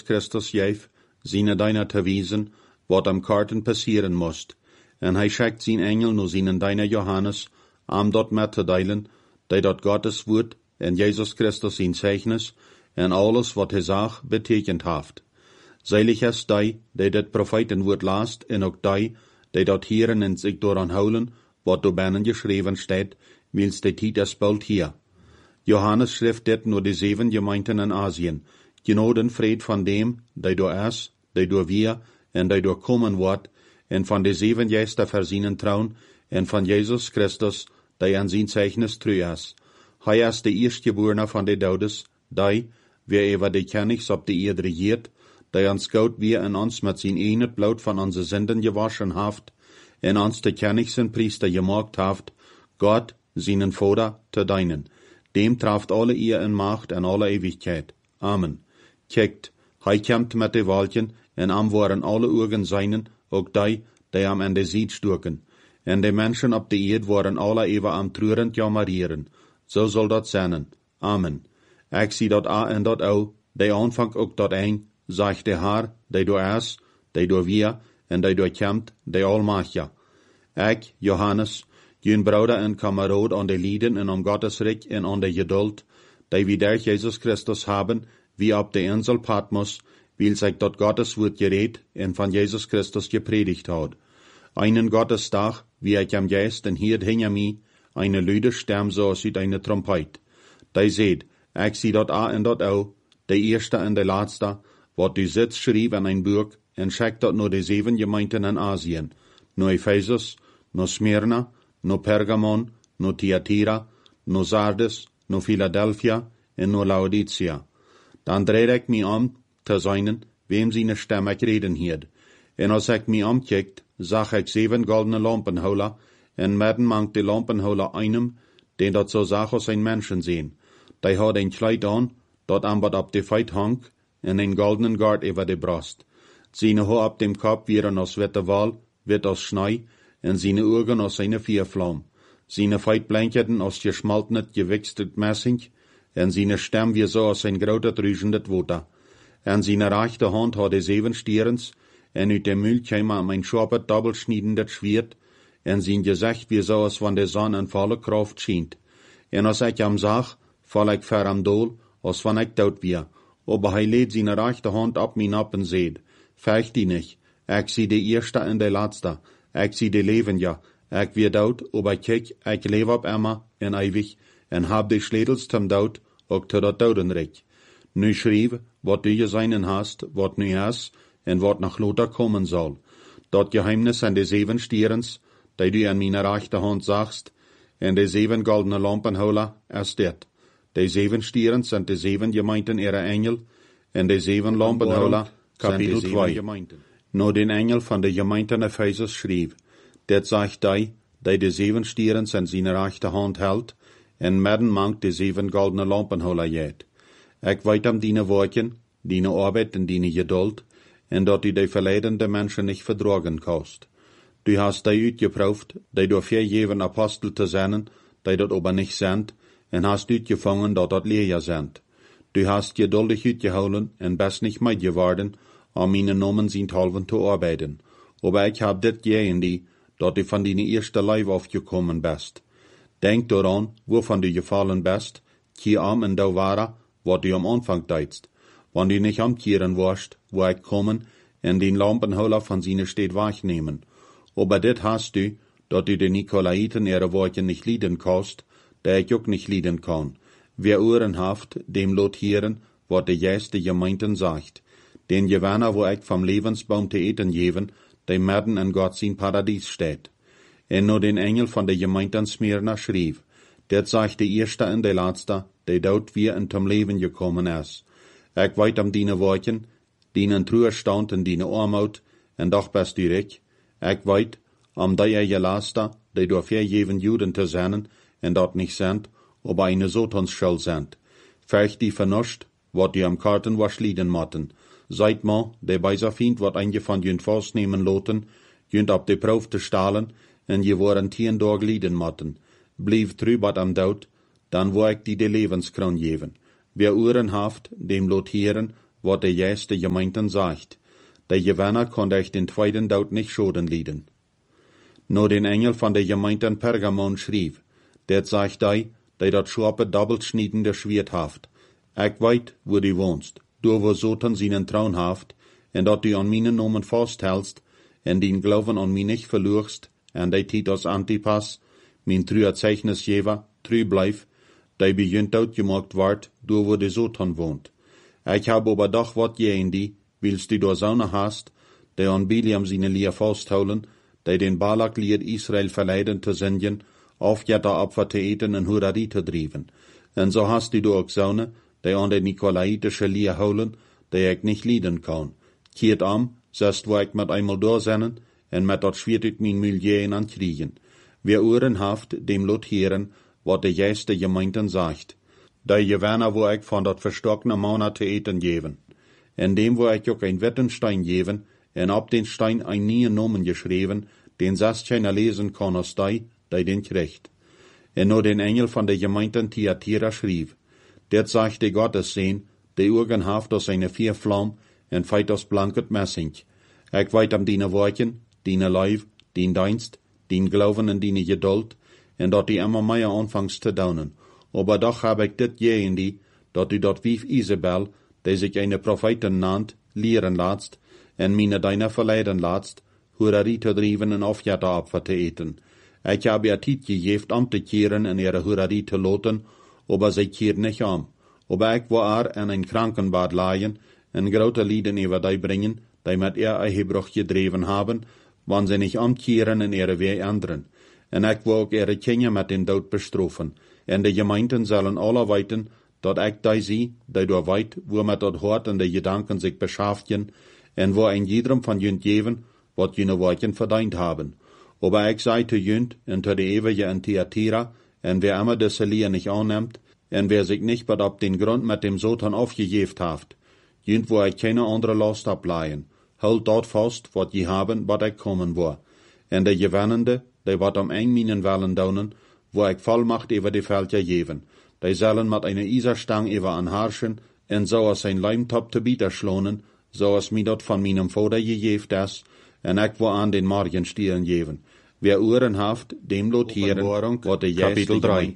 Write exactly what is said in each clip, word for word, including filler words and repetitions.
Jezus Christus geef, zijn deiner te wiesen, wat am karten passieren moest. En hij schickt zijn engel nu zijn deiner Johannes, am dort met te deilen, die dat Gottes woord en Jezus Christus zijn zeichnis, en alles wat hij zag betekend heeft. Seilig is die, die dit profetenwoord laast, en ook die, die dat hieren en zich door aanhouden, wat door binnen geschreven staat, wils de tijd is bald hier. Johannes schrift dit naar de zeven gemeenten in Asien, genau den vrede van dem, die door is, die door wir, en die door komen wordt, en van de zeven geister verzienen trouwen, en van Jezus Christus, die aan zijn zeichnis true is. Hij is de eerstgeborene van de doodes, die, wie over de kennis op de eerd regiert, die ons goud wie en ons met zijn eenheid bloed van onze zinden gewaschen heeft, en ons de kennis en priester gemaakt heeft, God, zijn Vader, te dienen. Dem traft alle eer en macht en alle ewigkeit. Amen. Kijkt, hij komt met de wolken, en am waren alle ogen zijnen, ook die, die am en de ziet stoken. En de mensen op de eerd waren alle even am treurend jammerieren. Zo zal dat zijn. Amen. Ik zie dat a en dat o, die aanvang ook dat een, zegt de Haar, die door is, die door wir, en die door komt, die almachtige. Ik, Johannes, jun broeder en kameraad aan de lieden en om Gottes rijk en aan de geduld, die we durch Jezus Christus hebben, wie op de insel Patmos, wil zich dat Gottes woord gereed en van Jezus Christus gepredigt had. Einen Gottesdag, wie ik am geest en hier hinter mij, eine luide stem zoals uit eine trompet. Die zeid, ik zie dat a en dat o, de eerste en de laatste, wat u zit schreef in een boek, en schickt dat naar de zeven gemeenten in Asien, naar Ephesus, naar Smyrna, naar Pergamon, naar Thyatira, naar Sardes, naar Philadelphia en naar Laodicea. Dan dreid ik mij om te zijn, wem zijn stem ik reden hield. En als ik mij omkijkt, zag ik zeven goldene lampenholen, en midden mangt de lampenholen einem, den dat zo zag als een mensen zien. Die had een kleid aan, dat ambad op de feit hang, en een goldenen gard over de brust. Zijn haar op dem kop wieren als witte wal, wit als snij, en zijn ogen als een viervlam. Zijn feit blinkerden als gesmaltenet gewichtet messing, en zijn stem wie zo als een groot ruisendet water. En zijn rechte hand had de zeven stierens, en uit dem mul kwam am een scharpet dobbelschniedendet schwert, en zijn gezicht wie zo als van de zon in volle kracht schijnt. En als ik hem zag, val ik ver am dool, als van ik dood weer. Aber hij leed zijn rechte hand op mijn op en zeid, vecht die niet, ik zie de eerste en de laatste, ik zie de leven ja, ik weer dood, aber kijk, ik leef op immer en eeuwig, en hab de schledels tem dood, ook te dat dodenrijk. Nu schreef, wat du gezien hast, wat nu is, en wat nog later komen zal. Dat geheimnis en de zeven stierens, die du aan mijn rechte hand zagst, en de zeven goldene lampenholen, is dit. De zeven stieren zijn de zeven gemeenten ihre engel, en de zeven lampenholen, kapitel twee. Nou den engel van de gemeenten Ephesus schreef, dit zegt die, die de zeven stieren zijn zijn rechte hand held, en midden mangt de zeven goldene lampenholen jet. Ik weet am diene woorden, diene arbeid en diene geduld, en dat u de verleidende mensen niet verdrogen kost. Du hast die uitgeproefd, die door vier jeven apostel te zijn, die dat aber niet zijn, en hast uitgevangen dat dat leer zijn. Du hast geduldig uitgehouden en best niet meid geworden, om mijn nomen zijn halven te arbeiden. Aber ik heb dit gehen die, dat du van die eerste lijf afgekomen best. Denk daaraan, waarvan du gevallen best, kie am en dou ware, wat du am Anfang deidst. Wanneer du nicht omkeren warst, wo ik komen, en den lampenholer van zijn steed wegnemen. Aber dit hast du, dat du de Nikolaiten ihre woorden nicht lieden kannst, der ich ook nicht lieden kann. Wer Ohren haft, dem lot hieren, wat de juiste gemeenten sagt. Den Gewinner, wo ich vom Lebensbaum te eten geven, der midden in Gott sein Paradies steht. En nur den Engel von der gemeenten Smyrna schrieb, dit sagt de eerste en de laatste, die dort weer in zum Leben gekommen is. Ik weet am diene woorden, dienen Trauerstand en diene Armut, en doch best du ik. Ik weet, am die je laatste, die door vergeven Juden te zijn, en dat niet zijn, ob eine Sotonsschuld sind. Vielleicht die vernuscht, wat die am Karten was lieden motten. Seid ma, der beiser Fiend wat einje van jün vastnemen loten, jünt op de proef te stalen, en je waren tien dag lieden motten. Blief trübat am dood, dan wo ik die de levenskroon geven. Wer Ohren haft, dem lot hieren, wat de juiste Gemeinden sagt. De Gewinner konnte ich den zweiten Tod nicht schoden lieden. Nur den Engel von der Gemeinde in Pergamon schrieb, der sagt dei, der dat scharpe doppelschniedende Schwert haft. Ich weit, wo du wohnst, du wo Satan seinen Traun haft, en dat du an meinen Namen fasthältst, en den Glauben an mich nicht verlorst, en de Titus Antipas, mein trüer Zeichnisgeber, trü bleif, de bejunt outgemaakt ward, du wo de Satan wohnt. Ich hab aber doch wat je in die, willst du da Saune hast, de an Biliam seine Lehr fasthouden, de den Balak liert Israel verleiden zu senden, auf jetta Opfer zu eten en Hurari zu driven. En so hast du da auch Saune, de an de Nikolaitische Lehr holen, de ich nicht lieden kann. Kiert am, sest wo ich mit einmal da sennen, en met dat schwiert ik mein Milieuen an kriegen. Wer Ohren haft, dem lot hören, wat de juiste Gemeinden sagt. De Gewinner wo ich von dat verstockene Monat zu eten geben. En dem wo ich auch ein Wettenstein geben, en ab den Stein ein neuen Namen geschrieben, den sast keiner lesen kann als dei, dei den kriegt. En nur den Engel von der Gemeinde Thyatira schrieb, der sagte Gottes sehen, de Urgen haft aus seine vier Flamm, en feit aus blanket Messing. Ich weit am diene Worten, diene Leib, dien Dienst, dien Glauben en diene Geduld, en dat die immer mehr anfangs te daunen. Aber doch hab ich dit je in die, dat du dat wief Isabel, die sich eine Prophetin nannt, lehren latst, en mine deiner verleiden latst, Hurari te driven en Aufjata Opfer te eten. Ich hab ihr Tiet gegeft, am te kehren en ihre Hurari te loten, aber sie keert nicht am. Aber ich war er en ein Krankenbad laien, en grote Lieden über die bringen, die mit ihr ein Hebruch gedreven haben, wann sie nicht amkehren en ihre Weh ändern. En ich war auch ihre Kinder mit den Tod bestrafen. En de Gemeinden sollen alle weiten, dat ich die sie, die du weit, wo mit dat Hort en de Gedanken sich beschäftigen, en wo ein jedem von jünt geben, wat jene Worten verdient haben. Aber ich sei zu jünt, en zu de ewige in Thyatira, en wer immer de Selie nicht annimmt, en wer sich nicht bad ab den Grund mit dem Satan aufgejeft haft, jünt wo ich keine andere Last ableihen, halt dort fast, wat je haben, wat ich kommen war. En de Gewannende, die wat am eng minen Wellen daunen, wo ich Vollmacht über die Felder geben. Die sollen mit einer Iserstang über anharschen, en so als sein Leimtop zu bieten schlonen, so als mir dort von meinem Vater gegeft ist, en ich wo an den Morgenstielen geben. Wer Uhren haft, dem lotieren, wat der Kapitel drei.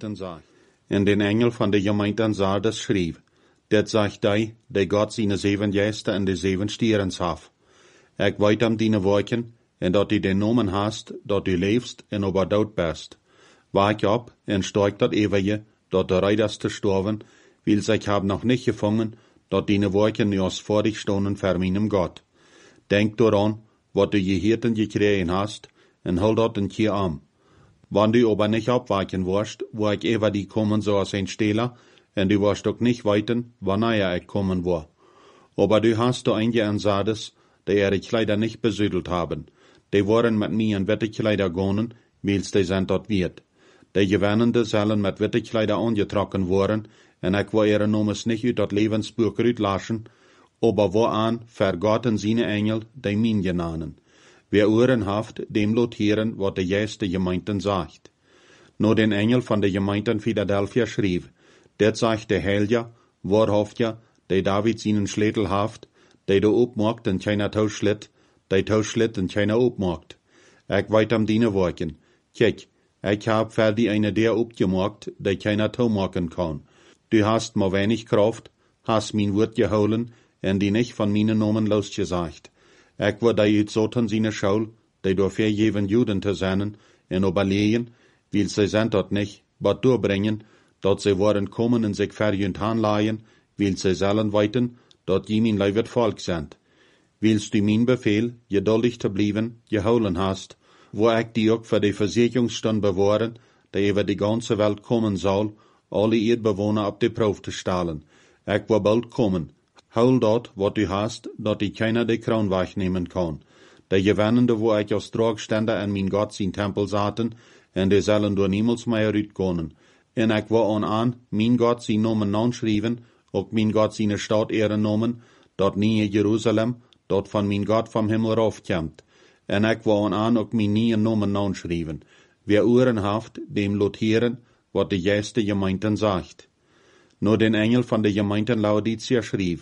In den Engel von der Gemeinde Sardes schrieb, det sagt dei, der Gott seine sieben Gäste en de sieben Stierens haf. Ich weit am diene Worten, en dat du den Nomen hast, dat du lebst en ober dood bist. Wach ab en steig dat ewige, dat der Reiders te storven, will sich hab noch nicht gefangen, dat dine Worten jos vor dich stonen für meinem Gott. Denk daran, wat du gehirten gekriegen hast, en hol dat en Kier am. Wann du aber nicht abwachen warst, wo ich ever die kommen so als ein Stehler, en du warst doch nicht weiten, wann er ich kommen war. Aber du hast du einige an Sardes, die ihre Kleider nicht besüdelt haben. Die waren mit mir in Wettekleider gonen, wils die sind dort wird. Die Gewannende sollen mit Wettekleider angetrocken worden, en ich war ihre Nomes nicht ut dat Lebensbuch rütlaschen, aber wo an vergotten seine Engel, die min genanen. Wer Ohren haft, dem lotieren, wat de juiste Gemeinden sagt. Nur den Engel von der Gemeinde in Philadelphia schrieb, der sagt der Helja, wahrhaft ja, der David seinen Schlädel haft, der du opmacht en keiner Tauschlitt, der Tauschlitt en keiner opmacht. Ich weit am diene Worten. Kijk, ich hab für die eine der opgemacht, der keiner Tau machen kann. Du hast ma wenig Kraft, hast mein Wort geholen, en die nicht von meinen Nomen losgesagt. Ich war da jetzt Satan seine Schaul, die durch verjeven Juden zu sein, en überlegen, will sie sind dort nicht, but durchbringen, dort sie waren kommen und sich verjünt anleihen, will sie sollen weiten, dort je mein Leiwet Volk sind. Willst du mein Befehl, geduldig zu bleiben, geholen hast, wo ich die auch für die Versicherungsstunde bewahren, die über die ganze Welt kommen soll, alle Erdbewohner ab die Probe zu stellen. Ich war bald kommen. Hol dort, wat du hast, dat die keiner die Kron wegnehmen kann. Die Gewannende, wo ich als Tragständer an mein Gott sein Tempel saten, en die sollen door niemals mehr rütkonnen. En ich war an an, mein Gott sein Nomen nanschrieben, auch mein Gott seine Stadt ehren Nomen, dat nie Jerusalem, dat von mein Gott vom Himmel raufkommt. En ich war an an, auch mein nie Nomen nanschrieben. Wer Ohren haft, dem lotieren, wat die juiste Gemeinden sagt. Nur den Engel von der Gemeinde Laodicea schrieb,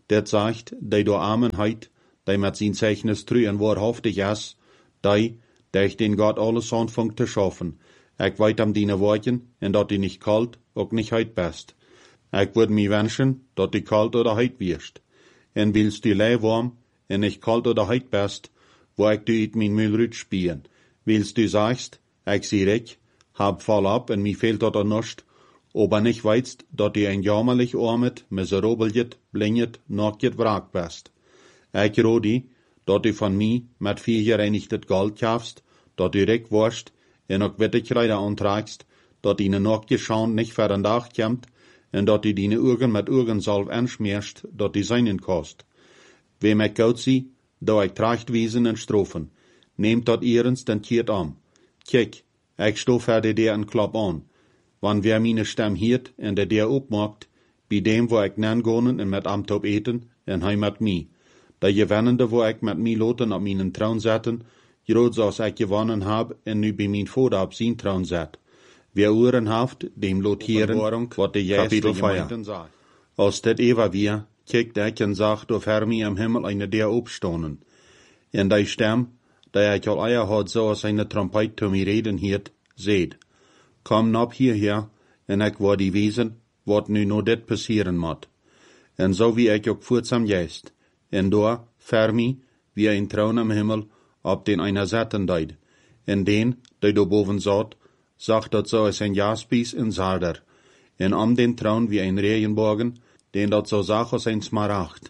det sagt, dei do Armenheit, dei met zijn Zeichnis true en waarhaftig is, dei, dei den Gott alles aanvangt te schaffen. Ik weet am dine woorden, en dat die nicht kalt, ook nicht heit best. Ik würde mi wünschen, dat die kalt oder heit wirst. En willst du lei warm, en nicht kalt oder heit best, wo ik du it min Müllrüt spielen. Willst du sagst, ik zie ik, hab fall ab en mi fehlt dat er nischt, aber nicht weißt, dat die ein jammerlich armet, miserabeljet, blinget, nacket wrak best. Ik rodi, dat du von mi met vier gereinigtet Gold kaufst, dat du reck warst, en ook wette Kleider antragst, dat die nachtje schaun nicht ver den Dach kämmt, en dat die dine Urgen met Urgensalv anschmierst, dat die seinen kost. Wem ik gout zie, da ik tracht wiesen en strofen, nehmt dat eerens den kiert am. Kijk, ik stof er de der en klap an. Wann wer mine stem hiert en de der opmaakt, bij dem wo ik nen gonen en met am top eten, en hij met mi. Da gewennende wo ik met mi loten op minen troon zetten, groot zoals ik gewonnen heb en nu bij mijn vader op zijn troon zet. Wer Uhren haft, dem lot hieren, wat de juiste gemeenten sagt. Als dit eva wir, kijkt ik en sagt, of her mi am Himmel eine der opstonen. En die stem, die ik al eier had zoals eine trompet to mi reden hiert, seht. Kom nop hierher, en ik word die wezen, wat nu no dit passieren moet. En zo wie ik ook voortsam juist. En door, ver mi, wie een troon am Himmel, op den einer zetten deed. En den, die do boven zat, zag dat zo als een jaspis en zarder. En om den troon wie een regenbogen, den dat zo zag als een smaragd.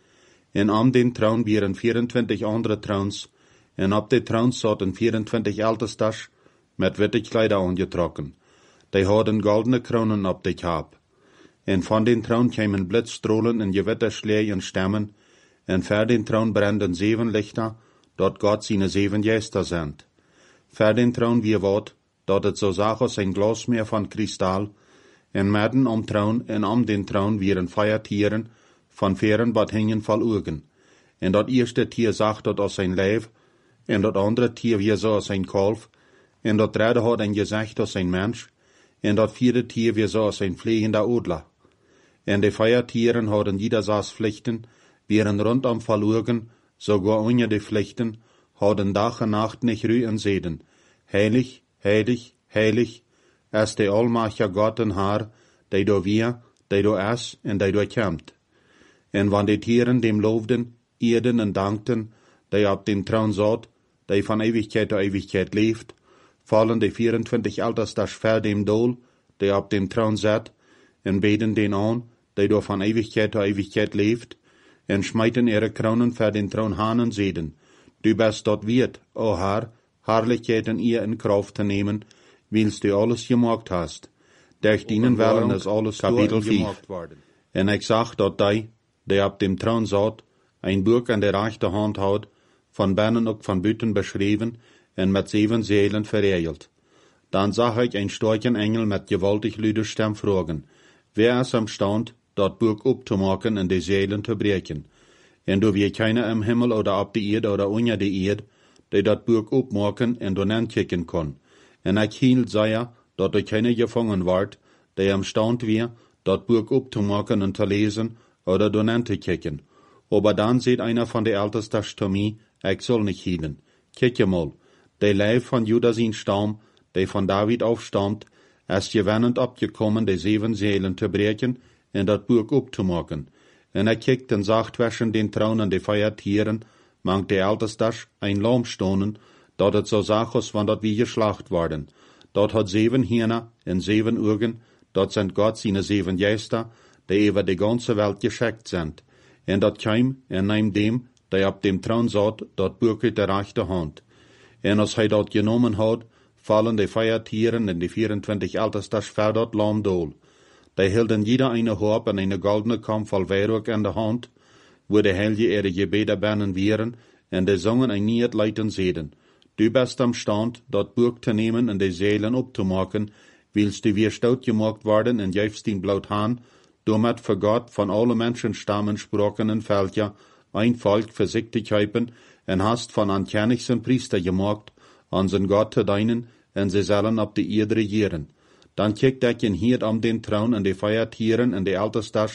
En om den troon wieren vierentwintig andere troons, en op de troons zaten vierentwintig ältestas, met witte kleider aangetrokken. Die hadden goldene kronen op de kap. En van den troon kwamen blitzstrolen en gewitte slee en stemmen, en ver den troon branden zeven lichter, dat God zijn zeven geister zendt. Ver den troon wie wat, dat het zo zag als een glasmeer van kristal, en midden om troon en om den troon wieren feiertieren, van veren wat hingen vol ogen. En dat eerste tier zag dat als zijn lijf, en dat andere tier weer zo als een kalf, en dat derde had een gezicht als een mens, en dat vierde tier weer zo als een vliegende odler. En de feiertieren hadden jeder zes vlechten, wieren rondom vol ogen, sogar onder de vlechten, hadden dag en nacht nicht Ruhe en zeden. Heilig, heilig, heilig, is de almachtige God en Haar, die door wir, die door is en die door komt. En wanneer de tieren dem loofden, eerden en dankten, die op den troon zat, die van eeuwigheid tot eeuwigheid leeft, vallen de vierentwintig ältestas ver dem dool, die op dem troon zat, en beden den aan, die door van eeuwigheid tot eeuwigheid leeft, en smijten ihre kronen ver den troon aan en zeden. Du bist dort wird, o Herr, Herrlichkeit in ihr in Kraft te nemen, wils du alles gemaakt hast. Durch dienen willen is alles Kapitel vijf. En ik zag dat die, die op dem troon zat, een boek in de rechte hand had, van binnen ook van buiten beschreven en met zeven Seelen verriegelt. Dan zag ik een starken engel met gewaltig luide stem vragen, wer is am stand, dat boek op te maken en de Seelen te breken. En do wie keiner im Himmel oder op de Erde oder onder de Erde, die dat boek opmaken en donen kicken kon. En ik hield zei, dat er keiner gevangen wordt, die am stand weer, dat boek op te maken en te lezen oder donen te kicken. Aber dan seht einer von de Ältestas zu mir, ik soll nicht hielen. Kicke mal, de Leib von Judas in Stamm, die von David aufstammt, ist gewennend abgekommen, de zeven Seelen te breken en dat boek op te maken. En er kijkt en zag zwischen den Traun en de feiertieren, mangt de Ältestas ein Lamm stonen, dat het zo zag als van dat wie geslacht worden. Dat had zeven Hirne en zeven Augen, dat zijn God seine zeven Geister, die over de ganze Welt geschickt sind. En dat kwam en neem dem, die op dem Traun zat, dat boek uit de rechte hand. En als hij dat genomen had, vallen de feiertieren en de vierentwintig Ältestas ver dat Lamm dool. Die hielden jeder eine Horb en eine goldene Kam voll Weihrauch in der Hand, wo de Helge ihre Gebete bennen wieren, en de zongen ein niet leiten zeden. Du bist am stand, dat Buch te nemen en de Seelen op te maken, willst du weer stout gemaakt worden en jefst den bloot haan, domet voor God van alle Menschen stammen, sprachen en Völker, ein Volk für sich te kuipen, en hast von ankennigsten Priester gemaakt, an zijn God te dienen, en ze zullen op de Erde regieren. Dan kijkt ik in hier om den troon en de feiertieren en de Ältestas,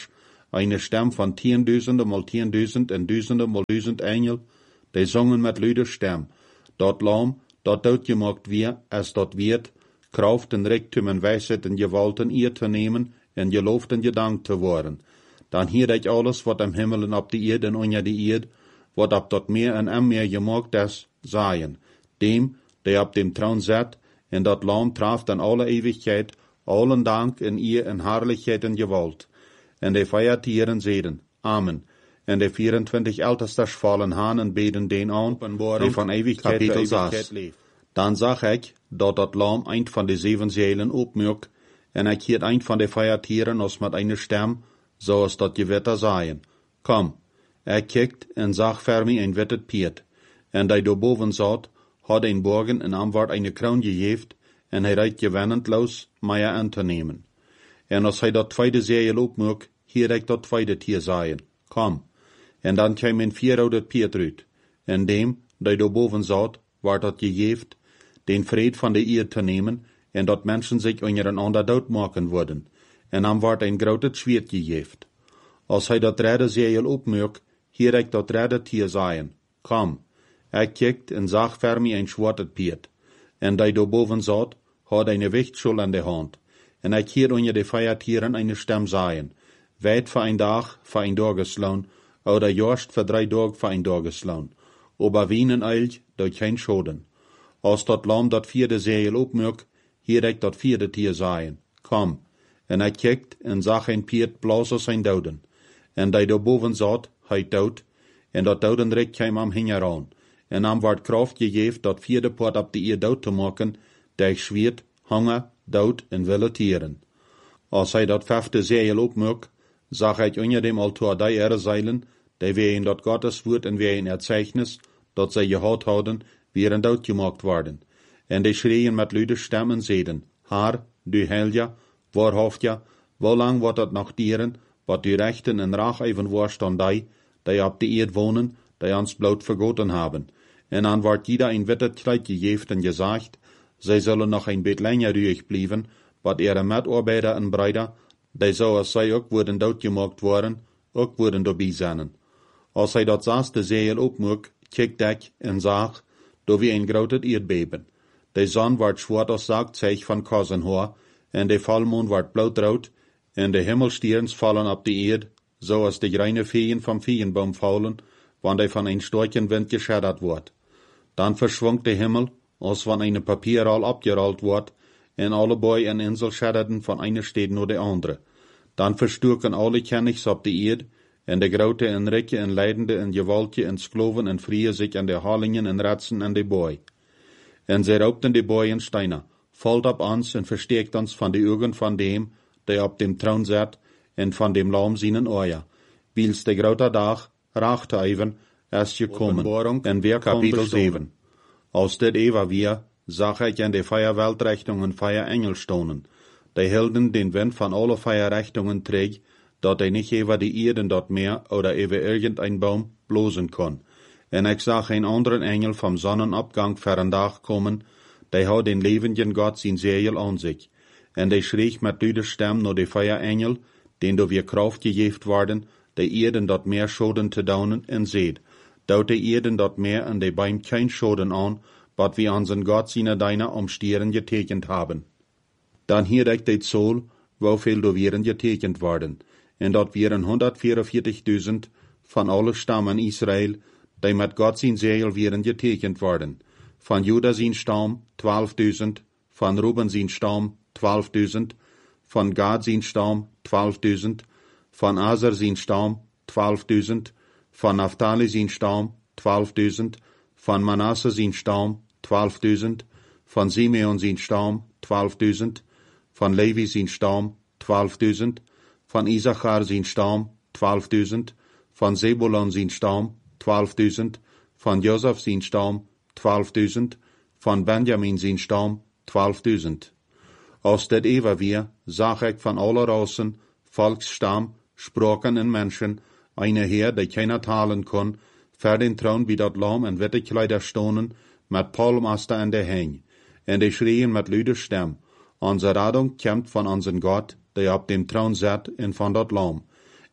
eine Stem van tienduizenden mal tienduizend en duizenden mal duizend Engel, die zongen met luide stem, dat lam, dat doodgemaakt wie, als dat wird, Kraft en Reichtum en Weisheit en Gewalt in ihr te nemen, en geloofd en gedankt te worden. Dan hier ik alles wat am Himmel en op de Erde en onder de Erde, wat op dat meer en am meer gemaakt is, zijn. Dem, der op dem Thron zit, en dat lam traft aan alle eeuwigheid, allen Dank in ihr en Herrlichkeit en Gewalt. En de feiertieren zeden, Amen. En de vierentwintig Ältesters vallen aan en beden den aan, die van eeuwigheid tot eeuwigheid leeft. Dan zag ik, dat dat lam een van de zeven zeilen opmerkt, en ik hield een van de feiertieren als met een stem, zoals dat je wetter zeien. Kom, ik kijkt en zag voor mij een wittet piet, en die daarboven zat, had een borgen en am werd een kroon gegeven, en hij rijdt gewennend los, mij aan te nemen. En als hij dat tweede zeil opmerkt, hier ik dat tweede tier zeien. Kom. En dan kwam een vierhoudet piet uit, en dem, die daarboven zat, werd dat gegeven, den vrede van de eer te nemen, en dat mensen zich ondereinander doodmaken worden, en dan wordt een groot zwaard gegeven. Als hij dat derde zeil opmerkt, hier ik dat derde tier zeien. Kom. Ik kijkt en zag voor mij een zwart piet, en die daarboven zat, had een wichtschul in de hand, en ik hier onder de feiertieren een stem zeien, weit voor een dag, voor een dag geslaan, oder juist voor drie dagen voor een dag geslaan, aber wienen eilt, door geen schoden. Als dat lam dat vierde zeil opmerkt, hier ik dat vierde tier zeien. Kom. En ik kijkt en zag een piet blaas als zijn doden. En die daarboven zat, hij dood, en dat dodenrijk kwam am hingeraan. En am werd kracht gegeven dat vierde poort op de eer dood te maken, die zwiert, honger, dood en wilde tieren. Als hij dat vijfde zeil opmerkt, zag ik onder dem altaar die ere zeilen, die weer in dat Gottes woord en weer in erzeichnis, dat zij gehad hadden, weer doodgemaakt worden. En die schreien met luide stemmen zeden, Haar, du Heilige, waarhaftig, hoe lang wordt het nog dieren, wat du rechten en raag even worst aan die, die op de eerd wonen, die ons bloot vergoten hebben. En dan wordt jeder een wittet kleid gegeven en gezegd, zij zullen nog een beetje langer ruhig blijven, wat ihre Mitarbeider en Brüder, die zoals zij ook worden doodgemaakt worden, ook worden erbij zijn. Als hij dat zesde zeil opmerkt, kijkt ik en zag, door wie een groot eerdbeben. De zon wordt zwart als zaakzeug van Kosenhoor, en de volmond wordt blauwrood, en de hemelstierens vallen op de eerd, zoals de reine veeën vom veenboom vallen, wanneer die van een storchenwind geschadderd wordt. Dan verschwonk de hemel, als van een papierrol opgerold wordt, en alle boy en insel schadderden van eine stad naar de andere. Dan verstuurken alle kennigs op de eerd, en de grote en rijke en leidende en gewaltje en skloven en vrije zich aan de halingen en ratsen en de boy. En zij roopten de boy en steiner, valt op ons en versteekt ons van de ogen van dem, die op dem troon zat, en van dem lam zienen oja, wils de grote dag, racht even, als je komen, en weer kapitel zeven. Als dit Eva weer, zag ik in de feierweltrichtungen vier Engel stonen, die hielden den wind van alle feierrichtungen träg, dat hij niet over de Erde dat meer oder over irgendein Baum blozen kon. En ik zag een anderen Engel vom Sonnenopgang ver dag komen, die had den levenden Gott zijn zeil aan zich. En die schreeg met luide stem naar de Feierengel, den door weer kracht gegeven worden, de Erde dat meer schoden te daunen en zeed, dat de Erde dat meer en de Baum kein schoden aan, wat we aan zijn Gott zijn deiner omstieren getekend haben. Dan hier ik dit Zool, hoeveel door wieren getekend worden, en dat wieren honderdvierenveertigduizend van alle stammen Israël, die met God zijn zeil wieren getekend worden. Van Juda zijn stam twaalfduizend, van Ruben zijn stam twaalfduizend, van Gad zijn stam twaalfduizend, van Aser zijn stam twaalfduizend, van Naphtali zijn stam twaalfduizend, van Manasse zijn stam twaalfduizend, van Simeon zijn stam twaalfduizend, van Levi zijn stam twaalfduizend, van Issachar zijn stam twaalfduizend, van Zebulon zijn stam twaalfduizend, van Jozef zijn stam twaalfduizend, van Benjamin zijn stam twaalfduizend. Als dit Eva weer, zag ik van alle rassen, volksstam, spraken en mensen, eine Heer, die keiner talen kon, ver den Thron wie dat lam en witte Kleider stonen, met palmaster in de heen, en die schreien met luide stem, onze Radung kommt van onze Gott, die op dem Thron zat, en van dat lam.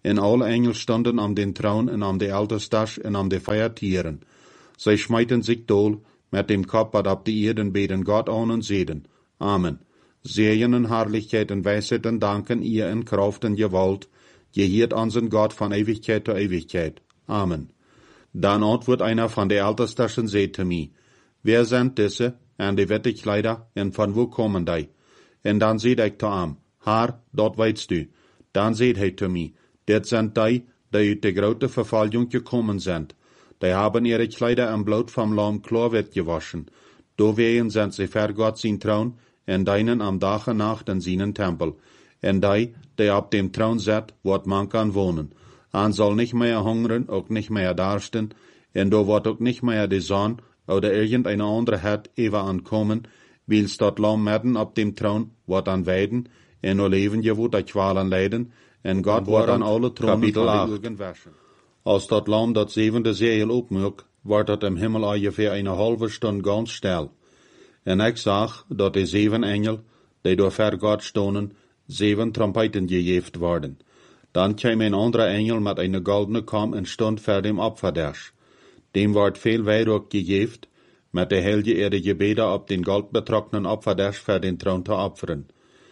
En alle engel stonden am den troon en am de altarstas en am de vier tieren. Zij smijten zich dool, met dem Kopf wat op de Erden beten Gott an und zeden. Amen. Segen en Herrlichkeit en Weisheit en Danken ihr en Kraft en Gewalt, gehiert unseren Gott von Ewigkeit zu Ewigkeit. Amen. Dan antwoord einer von de Ältesten en zei te mij, wer sind diese, en de witte Kleider, en van wo kommen die? En dan zei ik te hem, Herr, dat weitst du. Dan zei hij te mij, dit sind die, die uit de grote vervolging gekommen sind. Die haben ihre Kleider im Blut vom Lamm klar wird gewaschen. Dowegen sind sie ver Gott sein Thron, en deinen am Dach und Nacht in seinen Tempel. En die, die auf dem Thron zit, wordt man kan wohnen. An soll nicht mehr hungern, auch nicht mehr darsten, en do wordt auch nicht mehr die Sonne oder irgendeine andere het even ankommen, wils dat Lamm midden op dem Thron wordt aan weiden, en no leven je wordt dat kwalen leiden, en Gott wordt aan alle tronen van de Augen waschen. Als dat Lamm dat zevende Segel opmaakt, wordt dat im Himmel ongeveer een halve Stunde ganz stil. En ik zag dat de zeven engel, die door ver God stonden, zeven trompeten gegeven worden. Dan kwam een andere engel met een goldene kam en stond voor dem Opferdersch. Dem wordt veel wierook gegeven, met de heilige erde gebeden op den goldbetrokkenen Opferdersch voor den troon te opferen.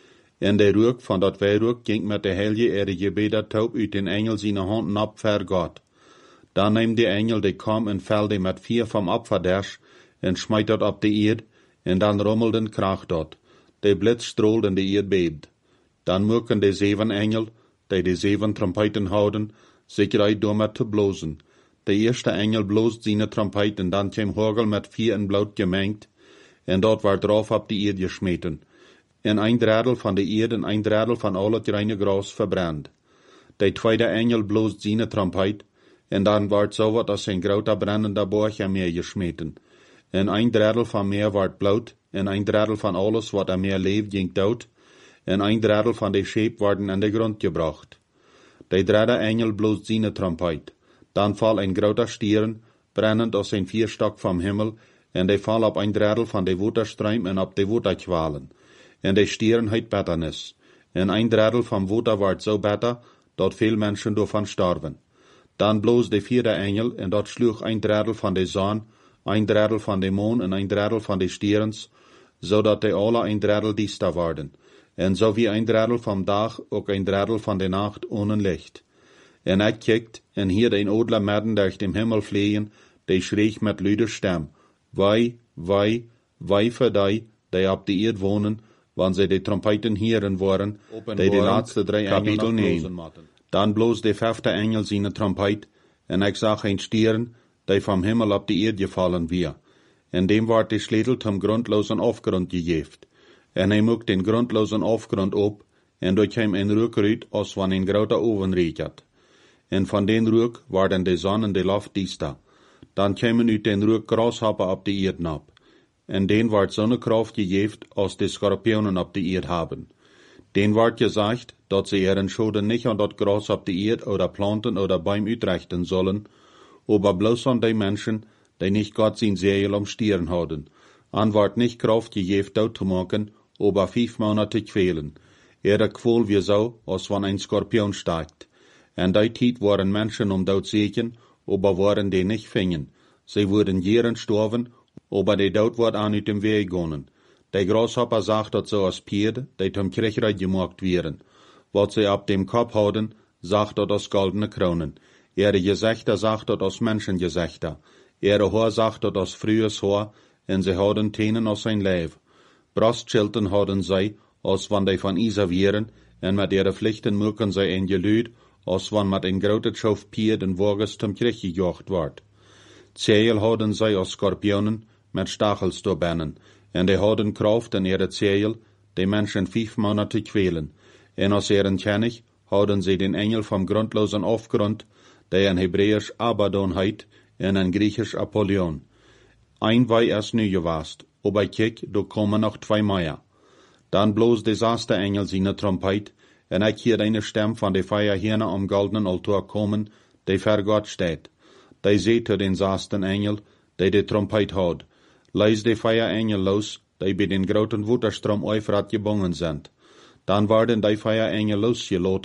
En de rook van dat wierook ging met de heilige erde gebeden taub uit den engel zijn handen op voor God. Dan neemt de engel de kam en velde met vier vom Opferdersch en smijt dat op de eerd, en dan rommelden kracht dat. De blitz stroolt en de eerd beeft. Dan moeken de zeven engel, die de zeven trompeten houden, zich uit door met te blozen. De eerste engel bloost zijn trompet en dan kwam hagel met vier in bloed gemengd, en dat werd drauf op de eerd gesmeten. En een derdel van de eerd en een derdel van al het reine gras verbrand. De tweede engel bloost zijn trompet, en dan werd zo wat als een grote brandende borg aan meer gesmeten. En een derdel van meer werd bloed, en een derdel van alles wat aan meer leeft ging dood, en een derdel van de scheep worden aan de grond gebracht. De derde engel bloost zijn trompet. Dan val een grote stieren, brennend als een vierstok vom Himmel, en de val op een derdel van de waterstruim en op de waterkwalen. En de stieren heet betternis. En een derdel van water wordt zo better, dat veel mensen daarvan sterven. Dan bloos de vierde engel, en dat sloeg een derdel van de zon, een derdel van de maan en een derdel van de stierens, zodat de alle een derdel diester worden. En zo wie een derdel van dag, ook een derdel van de nacht ohne licht. En ik kijkt, en hier een odle midden durch dem Himmel vliegen, die schreeg met luider stem, Wei, wei, wei voor die, die op de eerd wonen, wanneer zij de trompeten hieren worden, die de laatste drie engel nemen. Dan bloos de vijfde engel zijn trompet, en ik zag een stieren, die vom Himmel op de eerd gevallen weer. En dem wordt de sleutel zum grundlosen afgrond gegeven. En hij moekt den grundlosen afgrond op, en door hem een rook uit, als van een grote oven reeket. En van den rook worden de zon en de lucht diester. Dan kwamen uit den rook grashoppen op de eerd op. En den wordt zo'n kracht gegeven, als de skorpionen op de eerd hebben. Den wordt gezegd, dat ze ihren Schoden nicht an dat Gras op de eerd oder planten oder Baum uitrichten sollen, aber bloß an die Menschen, die nicht Gott sein Segel umstieren haben. An wordt nicht Kraft gegeven dood te maken, aber vijf Monate quälen. Ihre Qual wie so, als van ein Skorpion steigt. En die tijd waren Menschen um dood zeken, aber waren die nicht fingen. Sie wurden jeren sterven, aber die dood wordt aan uit dem Weg gegangen. De Grashopper sagt dat so als Pierde, die zum Kriechreich gemacht werden. Wat sie ab dem Kopf houden, sagt dat als goldene Kronen. Ihre Gesichter sagt dat als Menschengesichter. Ihre Haar sagt dat als frühes Haar, en sie houden Tenen als sein Leib. Brustschilden houden zij, als wann die van Isa wären, en met ihre Pflichten mögen zij een gelüd, als wann met een grote Schauf Pier den Wagens zum Krieg gejocht wordt. Zeel houden zij als Skorpionen, met Stachels doorbennen, en die houden Kraft in ihre Zeel, die Menschen vijf Monate quälen. En als ihren König houden sie den Engel vom grundlosen Aufgrund, der in Hebräisch Abaddon heit, en in Griechisch Apollyon. Ein war erst nu gewast, aber kijk, do kommen noch zwei mehr. Dan bloos de zesde Engel seine Trompet, en ik hier eine Stem van de vier Hirne am goldenen Altar kommen, die ver Gott steht. Die seht den zesden Engel, die de Trompet houd. Leis de vier Engel los, die bij den groten Waterstrom Euphrat gebogen sind. Dan werden die vier Engel losgelaten,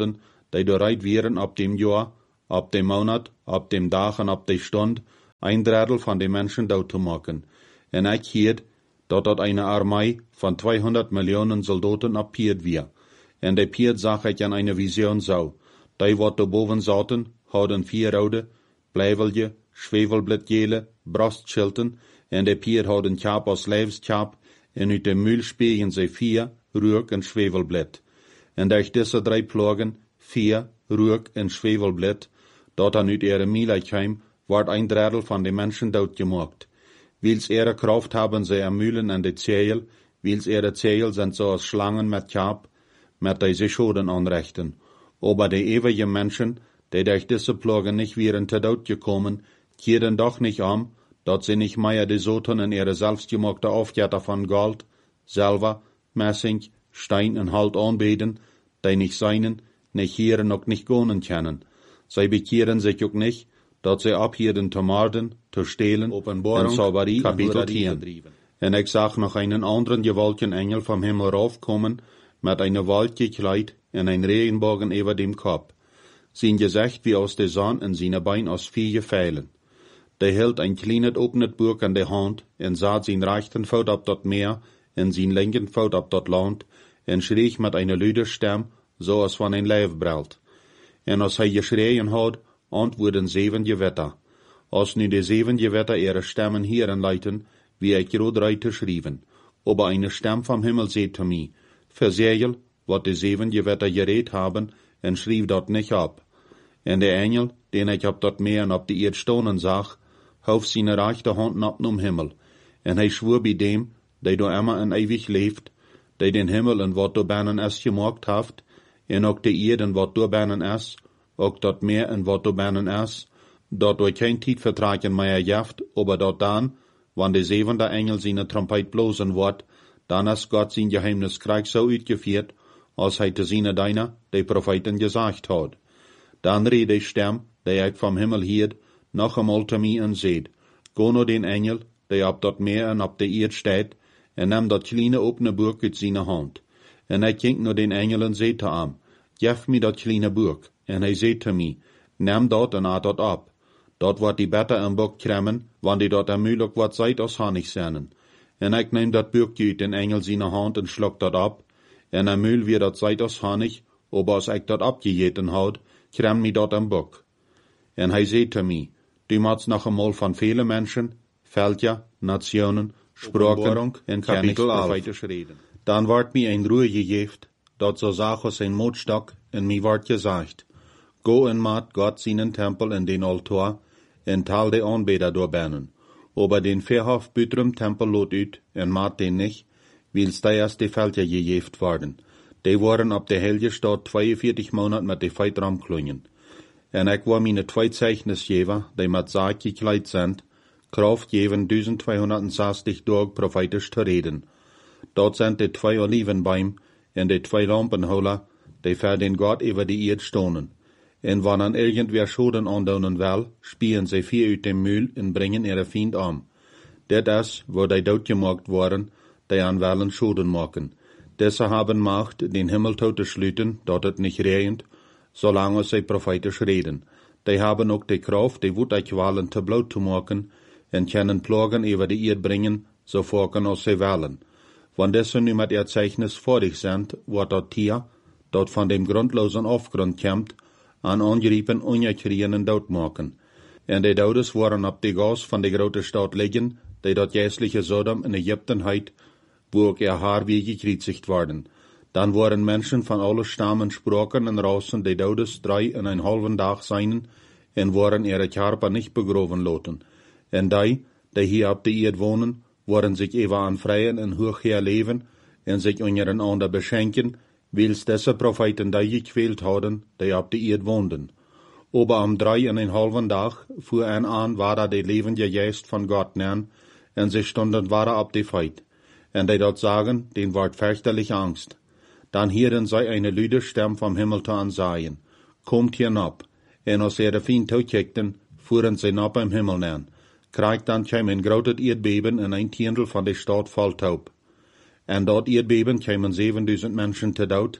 die bereit wären ab dem Jahr, ab dem Monat, ab dem Tag und ab der Stunde, ein Drittel von den Menschen dort zu machen. Und ich hielt, dass dort eine Armee von zweihundert Millionen Soldaten abpiert wir. Und der Piert sag ich an eine Vision so. Die, wat da boven zaten, hadden vier rode, blijvelje, schwevelbladjele, brastschilten, en de Pier hadden kap als lijfskap, en uit de muil spegen ze vier, rook en schwevelblad. En durch diese drei Plagen, vier, rook en schwevelblad, dat dan uit ihre Mieligheim, wordt ein Drittel von den Menschen doodgemaakt. Wils ihre Kraft haben sie am Mühlen an de Zeil, wils ihre Zeil sind so als Schlangen mit Kap, mit die sie Schoden anrichten. Aber die ewigen Menschen, die durch diese Plagen nicht wären zu Tod gekommen, kehren doch nicht an, dass sie nicht mehr die Soten in ihre selbstgemachte Aufgabe von Gold, Silber, Messing, Stein und Halt anbeten, die nicht seinen, nicht hier noch nicht gehen können. Sie bekehren sich auch nicht, dass sie abhielten zu morden, zu stehlen, und Sauberie Kapitel zehn. Und ich sah noch einen anderen gewaltigen Engel vom Himmel raufkommen, mit einer Wald gekleidet, und ein Regenbogen über dem Kopf. Sein Gesicht wie aus der Sonne und seine Beine aus vier Pfeilen. Der hielt ein kleines offenes Buch in der Hand, und sah sein rechten Fuß ab dort Meer, und sein linken Fuß ab dort Land, und schrie mit einer lüden Stimme, so als von ein Leib brüllt. Und als er geschrien hat, antworten sieben Gewitter. Als nu die sieben Gewitter ihre Stimmen hören leiten, wie ich gerade reite schrieben. Aber eine Stimme vom Himmel seht zu mir, versegel, wat die sieben Gewitter geredet haben, und schrieb dort nicht ab. Und der Engel, den ich ab dort Meer und ab die Erd stonen sah, hof seine rechte Hand ab zum Himmel. Und er schwur bei dem, der do immer und ewig lebt, der den Himmel und wat do binnen es gemacht haft, und auch die Erd und wat do binnen es, auch dort Meer und wat do binnen es, dort do kein Tiedvertragen mehr jaft, aber dort dann, wann der siebente Engel seine Trompet blosen wird, dann ist Gott sein Geheimniskrieg so uitgeführt, als hij te seine Deiner, die Propheten, gesagt hat. Dann rede ich Stimme, der ich vom Himmel hielt, noch einmal zu mir und seht, go nur den Engel, der ab dort Meer und ab der Erd steht, und nimm dat kleine offene Buch in seine Hand. Und ich ging nur den Engel und seht am, gef mir dat kleine Buch, und er seht zu mir, nimm dort und a dort ab. Dort wird die Better im Buch kremmen, wann die dort ermühlich wat seid aus Honig sennen. Und ich nehm dat Buch uit den Engel seine Hand und schluck dort ab, und ermühl wie dat seid aus Honig, aber als ich dort abgejeten hat, krem mi dort im Buch. Und er seht zu mir, du machst noch einmal von vielen Menschen, Völker, Nationen, Sprachen und Kapitel elf. Dann ward mir ein Ruhe gegeben, dort so sag aus ein Motstock, und mir ward gesagt, go und mat Gott seinen Tempel in den Altar, und tal de Anbeter durchbernen. Aber den Verhof bütrem Tempel lot ut, und mat den nicht, wils da erst die Völker gegeben worden. Die waren ab der Helge Stadt zweiundvierzig Monate mit de Feit ramklungen. En ich war meine zwei Zeichnisgeber, die mit Sarg gekleidet sind, Kraft geben zwölfhundertsechzig Tage prophetisch zu reden. Dort sind die zwei Olivenbäume und die zwei Lampenholer, die für den Gott über die Erde stonen. Und wenn an irgendwer Schoden andaunen will, spielen sie vier uit dem Mühl und bringen ihre Feind um. Das ist, wo die doodgemaakt worden, die an wollen Schoden machen. Diese haben Macht, den Himmel zu schließen, dort es nicht regnet, solange sie prophetisch reden. Die haben auch die Kraft, die Wutaqualen zu Blut zu machen, und können Plagen über die Erde bringen, so folgen als sie wollen. Wenn diese nun mit ihr Zeichnis fertig sind, wird das Tier, dort von dem grundlosen Aufgrund kommt, an Angriffen ungekriegen Tod machen. Und die Todes waren ab die Gas von der großen Stadt liegen, die dort jährliche Sodom in Ägypten heit, wo auch ihr Haar wie gekreuzigt worden. Dann waren Menschen von allen Stammen, Sprachen und Rassen, die Todes drei und einen halben Tag seien, und waren ihre Körper nicht begraben lassen. Und die, die hier auf der Erde wohnen, waren sich ewa an freien und hochher leben und sich untereinander beschenken, wils diese Propheten die gequält haben, die auf der Erde wohnten. Aber am drei und einen halben Tag fuhr ein an, war da die lebende Geist von Gott nähern, und sie stunden war auf die Feit. Und die dort sagen, den ward fürchterlich Angst. Dann hieren sie eine lüde Stimme vom Himmel zu ansagen, kommt hinab. Und als ihre Feind zukickten, fuhren sie nach beim Himmel nähern. Kriegt dann kam ein großes Erdbeben in ein Tiendel von der Stadt voll taub. Und dort Erdbeben kamen siebentausend Menschen zu Tod,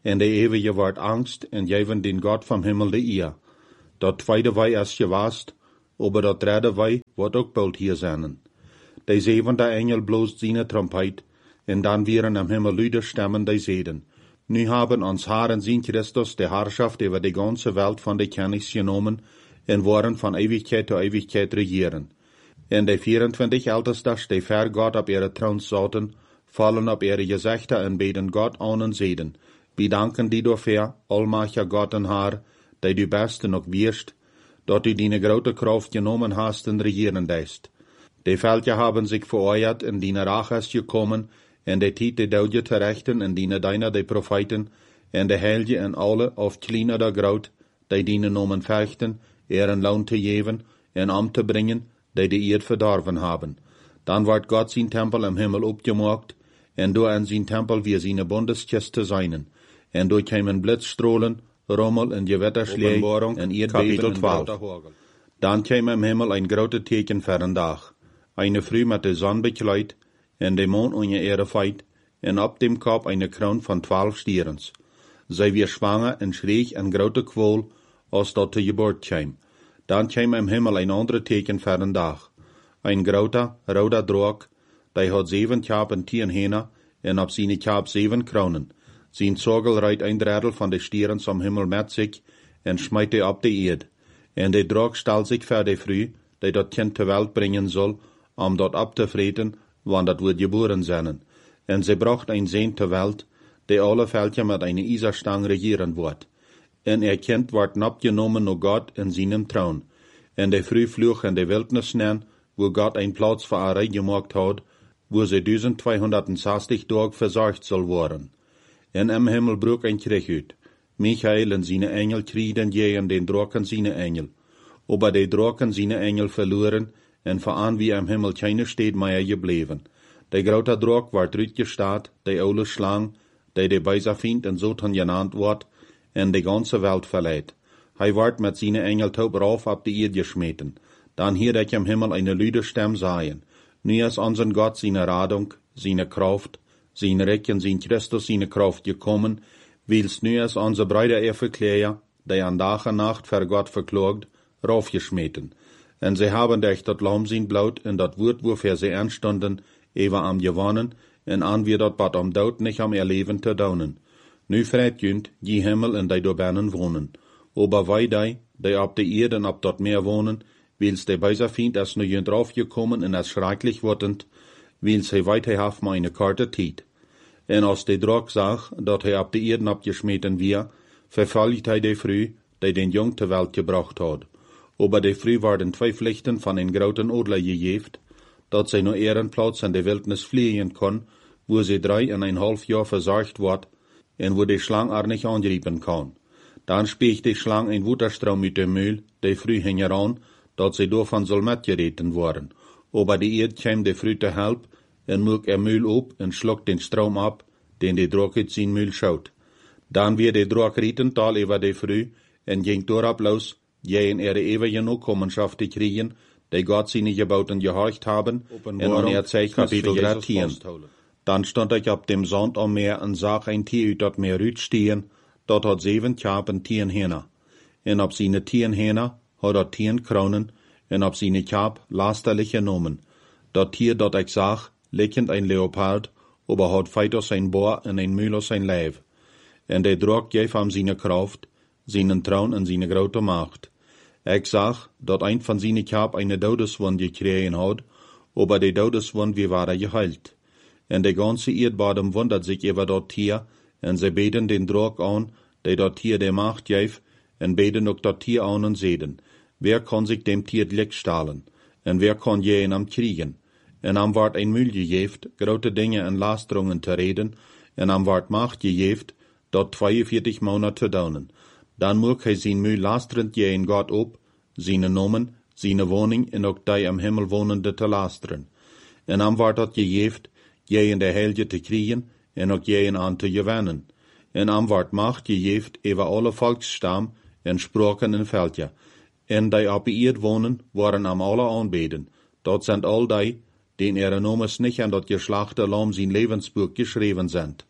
En de eeuwige wordt angst, en geven den God vom Himmel de eer. Dat tweede wij als je wast, aber dat derde wij wordt ook bald hier zijn. De zevende engel blost zijn trompet, en dan wieren am Himmel luide stemmen die zeden. Nu haben ons Herren zijn Christus de Herrschaft über die ganze Welt van de Kennis genomen, en worden van Ewigkeit zu Ewigkeit regieren. En de vierentwintig Ältestes, die ver Gott op ihre Thron zaten, fallen op ihre Gezichter en beten Gott an en zeden. Wir danken die dafür, allmächtiger Gott en Herr, die du beste noch wirst, dat du deine grote Kraft genommen hast en regieren lässt. Die Völker haben sich vereuert, in deine Rache ist gekommen, en de tijd de Daude te rechten, en deine deiner de Propheten, en de Heilige en alle, of klein oder groot, die deine Nomen fechten, ihren Lohn te geven, en am te bringen, die de eerd verdorven haben. Dan wordt Gott zijn Tempel im Himmel opgemaakt, en door an zijn Tempel wir seine Bundeskiste seinen, en door kämen Blitzstrahlen, Rommel en Gewitterschläge, en Erdbeben twaalf. Dan käm im Himmel ein grote Teken für den Dag, eine Früh mit der Sonne bekleid, en de Mond on je Erde feit, en op dem Kopf eine Kroon van twaalf stierens. Zij weer schwanger en schreeg en grote kwol, als dat de geboort kwam. Dan kwam im Himmel ein andere Teken für den Dag. Ein groter, roter Draak, die had zeven kap en tien henen, en op zijn kap zeven kronen. Zijn Zogel rijdt ein drittel van de stierens am Himmel met zich, en smijt die op de Erde. En de Draak stel zich voor de Früh, die dat kind ter Welt bringen soll, om dat op te vreten, want dat wordt geboren zijn. En ze bracht een Zehn ter Welt, die alle Völker met een Iserstang regieren wordt. En er kind wordt opgenomen door God in zijn Thron. En de Früh vloog in de Wildnis neer, wo Gott ein Platz für Arei gemacht hat, wo sie zwölfhundertzestig Tage versorgt soll worden. En im Himmel brug ein Krieg uit. Michael en seine Engel kriegen gegen den Draken seine Engel. Aber die Draken seine Engel verloren, en voran wie im Himmel keine steht mehr gebleven. Der grote Drak wordt uitgestaat, die oude Schlang, die de Beiserfiend en Satan genannt wordt, en de ganze Welt verleiht. Hij wordt met seine Engel taub rauf op de Erde geschmeten. Dan hier ik im Himmel eine luide Stem sagen. Nu ist unseren Gott seine Radung, seine Kraft, sein Reich und sein Christus seine Kraft gekommen, wils nu ist unser Brüder er verklärt, die an Tag und Nacht für Gott verklagt, raufgeschmeten. En sie haben durch dat Lamm sein Blut in dat Wort, wofür sie anstanden, ewa am gewonnen, en an wir dat Bad am Dood nicht am Erleben te daunen. Nu freit jünd, die Himmel in die dobernen wohnen. Aber wij die, die op de Erde en op dat Meer wohnen, wils de Beiserfiend as nu jünd raufgekommen en as schrecklich wordend, wils hij weit hij haf meine karte tiet. En als de Draak zag, dat hij op de Erde abgeschmeten wir, verfolgt hij de Früh, die den Jung ter Welt gebracht had. Aber de Früh waren twee Pflichten van een groten Adler gegeven, dat zij nur ihren Platz in de Wildnis fliehen kon, wo sie drei en een half Jahr versorgt wordt, en wo de Schlang er nicht angreifen kann. Dan speegt de Schlang een Wutterstrom uit de Mühl, de Früh hing heran, dat zij daarvan soll metgereten worden. Aber de Erd kwam de Früh te help, en moek er Mühl op en schluckt den Strom ab, den de Draak uit zijn Mühl schaut. Dan weer de Draak rieten tal über de Früh, en ging doorop los, je in ihre ewige Nachkommenschaft te kriegen, die Gott seine Gebauten gehorcht haben, en an er Zeichnis Kapitel dreizehn. Dan stond ik op dem Sand am Meer en zag ein Tier uit dat Meer uitstehen, dat had zeven kap en tien henen. En op seine tien henen had dat tien kronen, en op seine kap lasterliche nomen. Dat Tier dat ik zag, liggend ein Leopard, aber had feit aus sein Bohr en ein Mühl aus sein Leib. En de Draak geef am seine Kraft, seinen Traun en seine grote Macht. Ik zag, dat ein van seine kap eine Dodeswund gekregen had, aber de Dodeswund wie war er geheilt. En de ganze Erdbodem wundert sich über dat Tier, en ze beten den Draak an, die dat Tier de Macht geef, en beten ook dat Tier an en zeden. Wer kann sich dem Tier Glück stahlen? En wer kann jeden am kriegen? En am ward ein Mühl gegeft, grote Dinge en Lasterungen te reden, en am ward Macht gegeft, dat zweiundvierzig Monate te daunen. Dan moek hij zijn Mühl lasterend jeden Gott op, seine Nomen, seine Woning en ook die am Himmel wonende te lasteren. En am ward dat gegeft, jeden de Heilige te kriegen, en ook jeden aan te gewinnen. En am ward Macht gegeft über alle Volksstam en Sprachen en Völker. En die op de Erd wonen, waren am alle aanbeden. Dat sind all die, den ihre Nomen nicht an dat geslachte Lamm sein Lebensbuch geschrieben sind.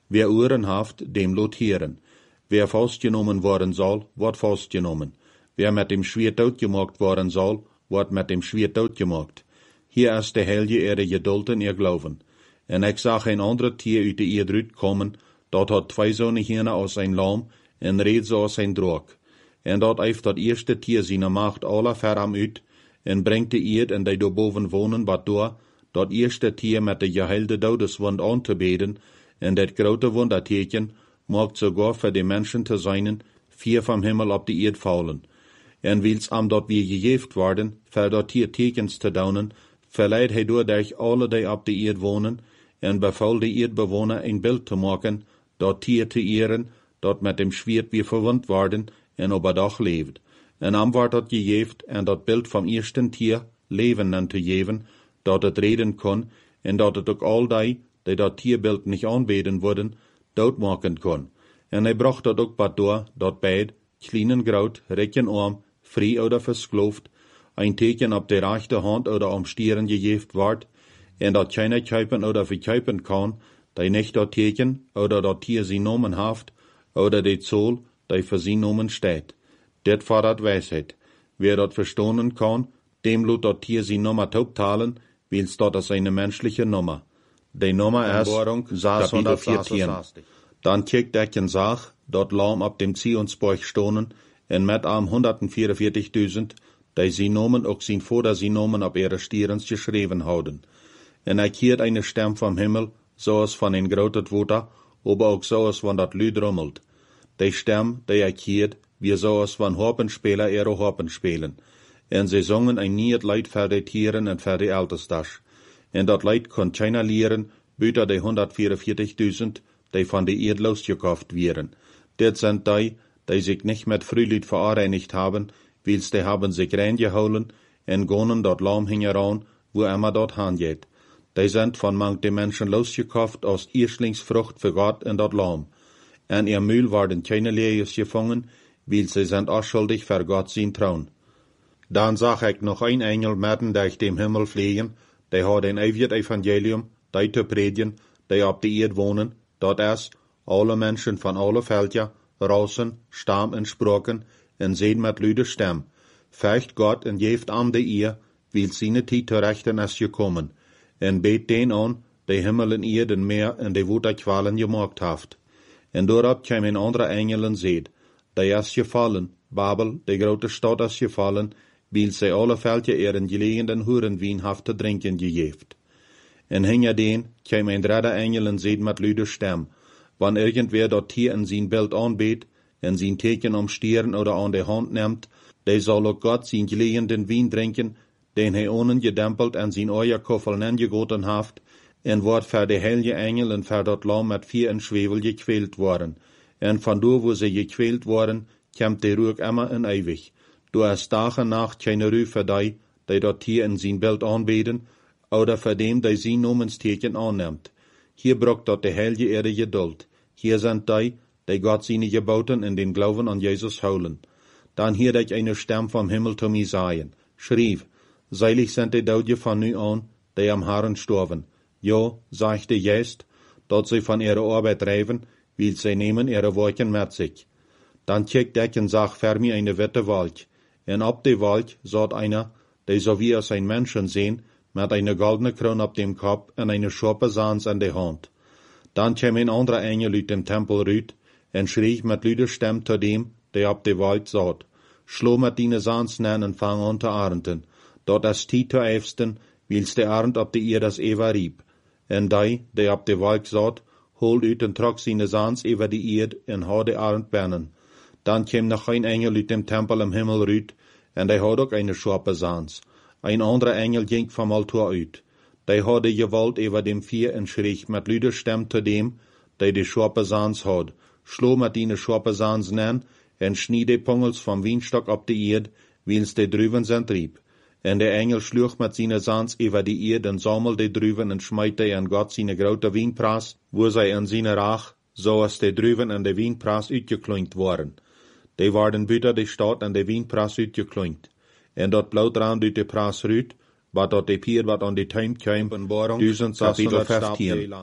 Wer Ohren haft, dem lot hören. Wer festgenommen worden soll, wird festgenommen. Wer mit dem Schwert doodgemaakt worden soll, wird mit dem Schwert doodgemaakt. Hier ist de Heilige ihre Geduld en ihr Glauben. En ik zag een ander Tier uit de Erde komen, dat had twee zonen Hirne aus ein Lamm, en reed zo als ein Drog. En dat heeft dat eerste Tier zijn macht aller verram uit, en brengt de Erde en die daarboven wonen wat door, dat eerste Tier met de geheelde dodeswond aan te beden, en dat grote wonderteken maakt sogar für die Menschen te zijn, vier vom Himmel op de Erde vallen. En wils am dat wir gejeft worden, für dat Tier tekens te daunen, verleiht hij door durch alle die op de Erde wonen, en beval de Erdbewohner ein Bild te maken, dat Tier te ehren, dat met dem Schwert weer verwund worden, en op een dag leeft. En am wordt dat gegeven, en dat Bild vom eersten Tier leven en te geven, dat het reden kon, en dat het ook al die, die dat Tierbild niet aanbeden worden, doodmaken kon. En hij bracht dat ook wat door, dat beid, kleinen groot, rekken arm, vrij oder verskloofd, ein teken op de rechte hand oder am stieren gegeven wordt, en dat keiner kuipen oder verkuipen kan, die nicht dat teken oder dat Tier sie nomen haft, oder de zool, die für sie nomen steht. Dit war dat Weisheit. Wer dat verstonen kan, dem lot dat Tier sie Nummer taubtalen, wils dat is eine menschliche Nummer. De Nummer is zeshonderdvierzehn. Dan kijkt ik en zag, dat Lamm op dem Zionsborg stonen, en met am honderdvierenveertigduizend, die sie nomen ook zijn voordat sie nomen op ihre stierens geschreven houden. En ik hield eine stem vom Himmel, zoals van een groot water, aber ook zoals van dat luid rummelt. Die stem, die ik hield, wie zoals van Harpenspeler ihre Harpen spelen. En sie zongen ein nieuw Lied für die Tieren en für die Ältestas. En dat Lied kon keiner leren, buiten de honderdvierenveertigduizend, die van de Erde losgekauft wären. Dit sind die, die sich nicht mit Frühlied vereinigt haben, wils die haben sich reingeholen en gonnen dort Lamm hingeran, wo immer dort hangeht. Die sind von manch de Menschen losgekauft aus Erstlingsfrucht für Gott en dat Lamm. En ihr Mühl waren keine Lees gefangen, wils sie sind unschuldig für Gott sein Trauen. Dan zag ik nog een engel mitten durch dem Himmel vliegen, die had een eeuwig Evangelium, die te predigen, die op de Erde wonen, dat is, alle Menschen van alle Völker, Rassen, Stamm en Sprachen, en zeden met luide stem. Vecht Gott en geeft aan de eer, wil zijn tijd terechten is gekommen, en beet den aan, die Himmel en Erde en Meer en de Waterqualen gemaakt heeft. En doorop kwam een andere engel en zeid, die is gevallen, Babel, de grote stad is gevallen, weil sie alle Völker ihren gelegenen Hurenwien haft te drinken gegeeft. En hinter den kwam ein dritter Engel en zeid met luide stem, wann irgendwer dat Tier in zijn Bild aanbeet, en zijn teken om stieren oder aan de hand neemt, die zal ook Gott zijn gelegenen wien drinken, den hij onen gedempelt en zijn oierkoffel nengegoten haft, en wordt voor de heilige Engel en voor dat Lamm met vier en Schwevel gequält worden. En van door wo sie gequält worden, komt de rook immer en eeuwig. Du hast Tag en Nacht keine Ruhe für die, die dat Tier in sein Bild anbeten, oder für dem, die sein Namensteken annimmt. Hier braucht dat de heilige ihre Geduld. Hier sind die, die Gott seine Geboten in den Glauben an Jesus holen. Dann hier ich eine Stimme vom Himmel zu mir sagen, schrieb, seilig sind die Deutsche von nu an, die am Herrn storben. Ja, sagte jetzt, dat sie von ihrer Arbeit reiben, weil sie nehmen ihre Wolken mit sich. Dann kijkt ik en zag voor mij eine witte wolk. En op die wolk zat einer, die so wie als ein Menschen sehen, mit einer goldene Krone op dem Kopf en eine scharpe Sans in der Hand. Dann kam ein anderer Engel uit dem Tempel ruut, en schrie mit luider Stem zu dem, der op die wolk zat. Schlo mit dine Sans nen en fang an te arenden. Dat is tijd te eifsten, wils de arend op de eer das Eva rieb. En die, die op de wolk zat, holt uit en trok sine Sans over de eerd en had de arend binnen. Dan kwam nog een engel uit dem Tempel im Himmel ruut, en die had ook eine scharpe Sans. Ein anderer Engel ging vom Altar uit. Die had de gewalt over dem Vier en schrie met luider Stem zu dem, die de scharpe Sans had, schlo met die scharpe Sans nen, en schnie de Pungels vom Wienstock op de eerd, wils de druven sind rieb. En de Engel sloeg met sine Sans over de eerd en sammel de druven en smijte aan Gott sine grote wienpras, wo zij in sine raag, zoals de druven en de wienpras uitgekloinkt waren. Die waren buiten de stad en de wienpras uitgekloinkt. En dat blauwdraand uit de pras ruut, wat dat de pier wat aan de tuin kwam, duizend zeshonderdvijftien.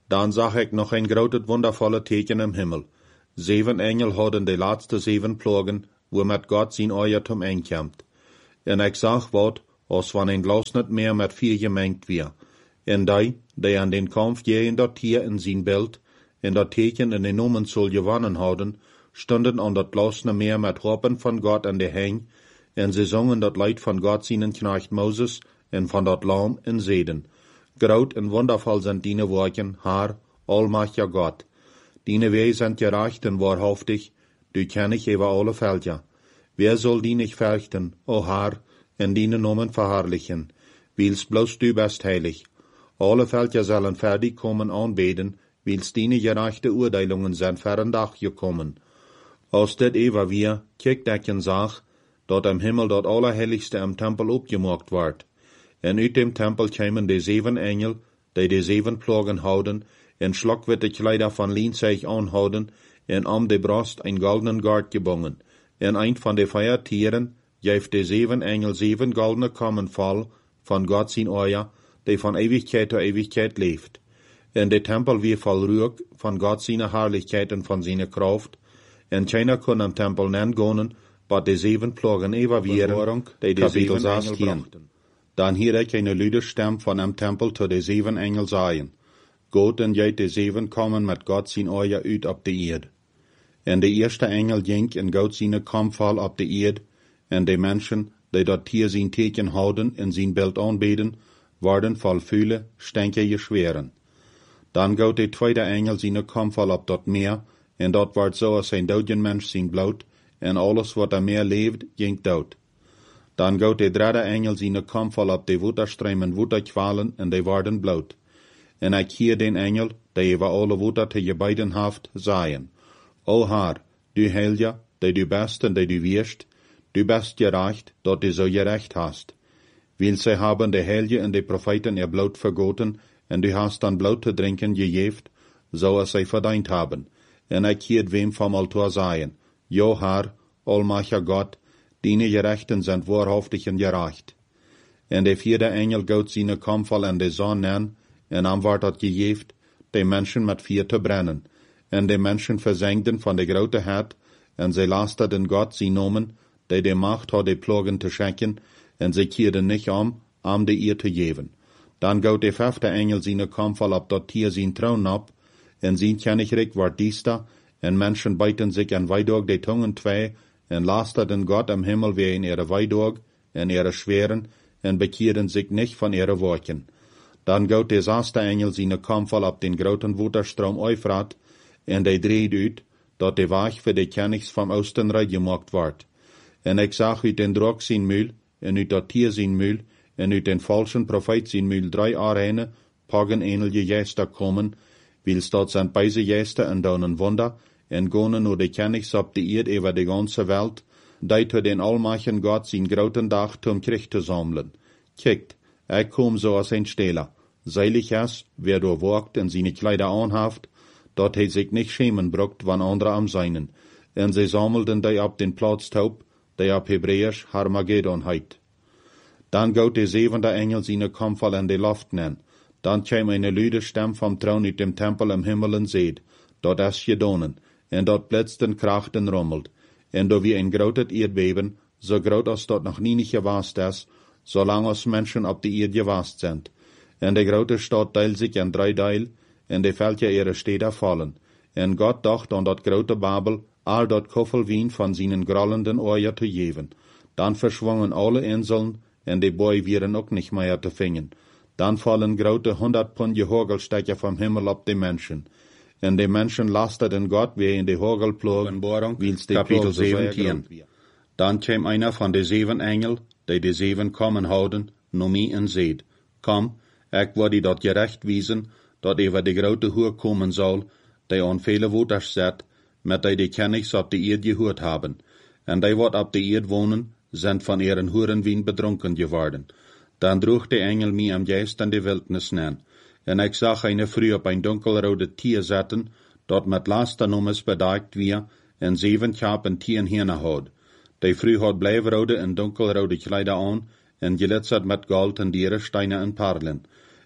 Dan zag ik nog een groot wondervolle teken im Himmel. Zeven engel hadden de laatste zeven plogen, wo met God zijn oor tom eenkomt. En ik zag wat, als van een glas niet meer met vier gemengd weer. En die, die aan den kampf jeen dat tier in zijn beeld, en dat teken in de nomen zal gewonnen houden, stonden aan dat glas niet meer met hopen van God aan de heng, en ze zongen dat lied van God zijn knecht Moses, en van dat lam in zeden. Groot en wondervol zijn die woorden, Haar, almachtiger God. Die wee zijn gerecht en waarhaftig, du ken ich über alle Völker. Wer soll die nicht fürchten, o Herr, en die Namen verherrlichen, wils bloß du bist heilig. Alle Völker sollen fertig kommen anbeten, wils die gerechte Urteilungen sind fern Dach gekommen. Als dit ever wir, kijkt ik en zag, dat am Himmel dat Allerheiligste am Tempel opgemaakt wordt. En uit dem Tempel kwamen de zeven engel, die de zeven plagen houden, en schlokwitte Kleider van lienzig aanhouden, en om de brust een goldenen gard gebonden. En een van de vier tieren geeft de zeven engel zeven goldene kommen vol van God zijn oor, die van eeuwigheid tot eeuwigheid leeft. En de tempel weer vol rook van God zijn herrlichkeit en van zijn kracht, en keiner kon am Tempel nen gonen, wat de zeven plagen evalueren, die de zeven engel brachten. Dan hier ik een luide stem van am Tempel tot de zeven engel zeggen, God en jij de zeven komen met God zijn oor uit op de eerd. En de eerste engel ging en God zijn komval op de eerd, en de mensen, die dat tier zijn teken houden en zijn beeld aanbeden, worden vol vuile, stenke schweren. Dan gaat de tweede engel zijn komval op dat meer, en dat wordt zoals een dode mens zijn bloed, en alles wat er meer leeft, ging dood. Dan gaat de derde engel zijn komval op de waterströmen waterkwalen, en die worden bloed. En ik hier den engel, die over alle water te je beiden haft, zeggen, O Herr, du Heilige, die du bist en die du wirst, du bist gerecht, dat du so gerecht hast. Weil sie haben de Heilige en de Propheten ihr Blut vergoten, en du hast dan Blut te drinken gejeft, so als sie verdient haben. En ik hier wem vom Altar sagen, Jo Herr, almachtiger Gott, deine Gerechten sind wahrhaftig en gerecht. En de vierde engel gaat zijn komval en de zon nen, en am wordt dat gejeft, de mensen met vier te brennen. En de mensen verzengden van de grote het, en zij lasterden God zijn nomen, die de macht had de plogen te schenken, en zij keerden niet om, om de eer te geven. Dan gaat de vijfde engel zijn komval op dat tier zijn troon op, en zijn koninkrijk wordt diesta, en mensen bijten zich aan weidog de tongen twee, en lasterden God am Himmel weer in ihre weidog, en ihre schweren, en bekeerden zich niet van ihre woorden. Dan gaat de zesde engel zijn komval op den groten waterstroom Euphrat, en die dreht uit, dat de weg voor de kenigs van Oostenrijk gemaakt wordt. En ik zag uit den drok zijn muil, en uit dat tier zijn muil, en uit den falschen profeet zijn muil drie arene, pagan-ähnliche Geister komen, wils dat zijn beise Geister en dan een wonder, en gonen nur de kenigs op de eerd over de ganze Welt, die tot den almachen God zijn groten dag zum Krieg te sammeln. Kijkt, ik kom zo als een steler. Seilig is, wer door walkt en zijn Kleider aanhaft, dat hij zich niet schämen brukt van andere am seinen. En ze sammelden die op den Platz taub, die op Hebräisch Harmageddon heit. Dan gaat de zevende engel zijn komval in de lucht nen. Dan kwam een luide stem vom troon uit dem Tempel im Himmel en zeid, dat is gedonen, en dat blitzten krachten rommelt. En do wie een groot eerdbeben, zo groot als dat nog nie niet gewaast is, zolang als mensen op de eerd gewaast zijn. En de grote stad deilt zich in drie deel, en de Völker ihre Städte fallen. En God dacht aan dat grote Babel, al dat koffelwien van zijn grollenden oor te geven. Dan verschwongen alle Inseln, en de boy wieren ook niet meer te vingen. Dan fallen grote honderdpundige Hogelstecker vom Himmel op de Menschen. En de Menschen lasterden God weer in de Hogelplogen, wils de Kapitel zeventien. Dan kwam einer van de zeven engel, die de zeven kommen houden, nomi en zeid, Kom, ik wil die dat gerecht wiesen, dat over de grote Hoer komen zal, die aan vele waters zet, met die de kenigs op de eerd gehoord hebben. En die wat op de eerd wonen, zijn van ihren Hurenwien bedronken geworden. Dan droeg de engel mij am geest in de wildnis nen. En ik zag een vrouw op een donkelrode tier zetten, dat met lasternummers bedekt weer, en zeven schapen tieren hierna had. Die vrouw had blijvrode en donkelrode kleider aan, en gelitzerd met gold en dierensteinen en parelen.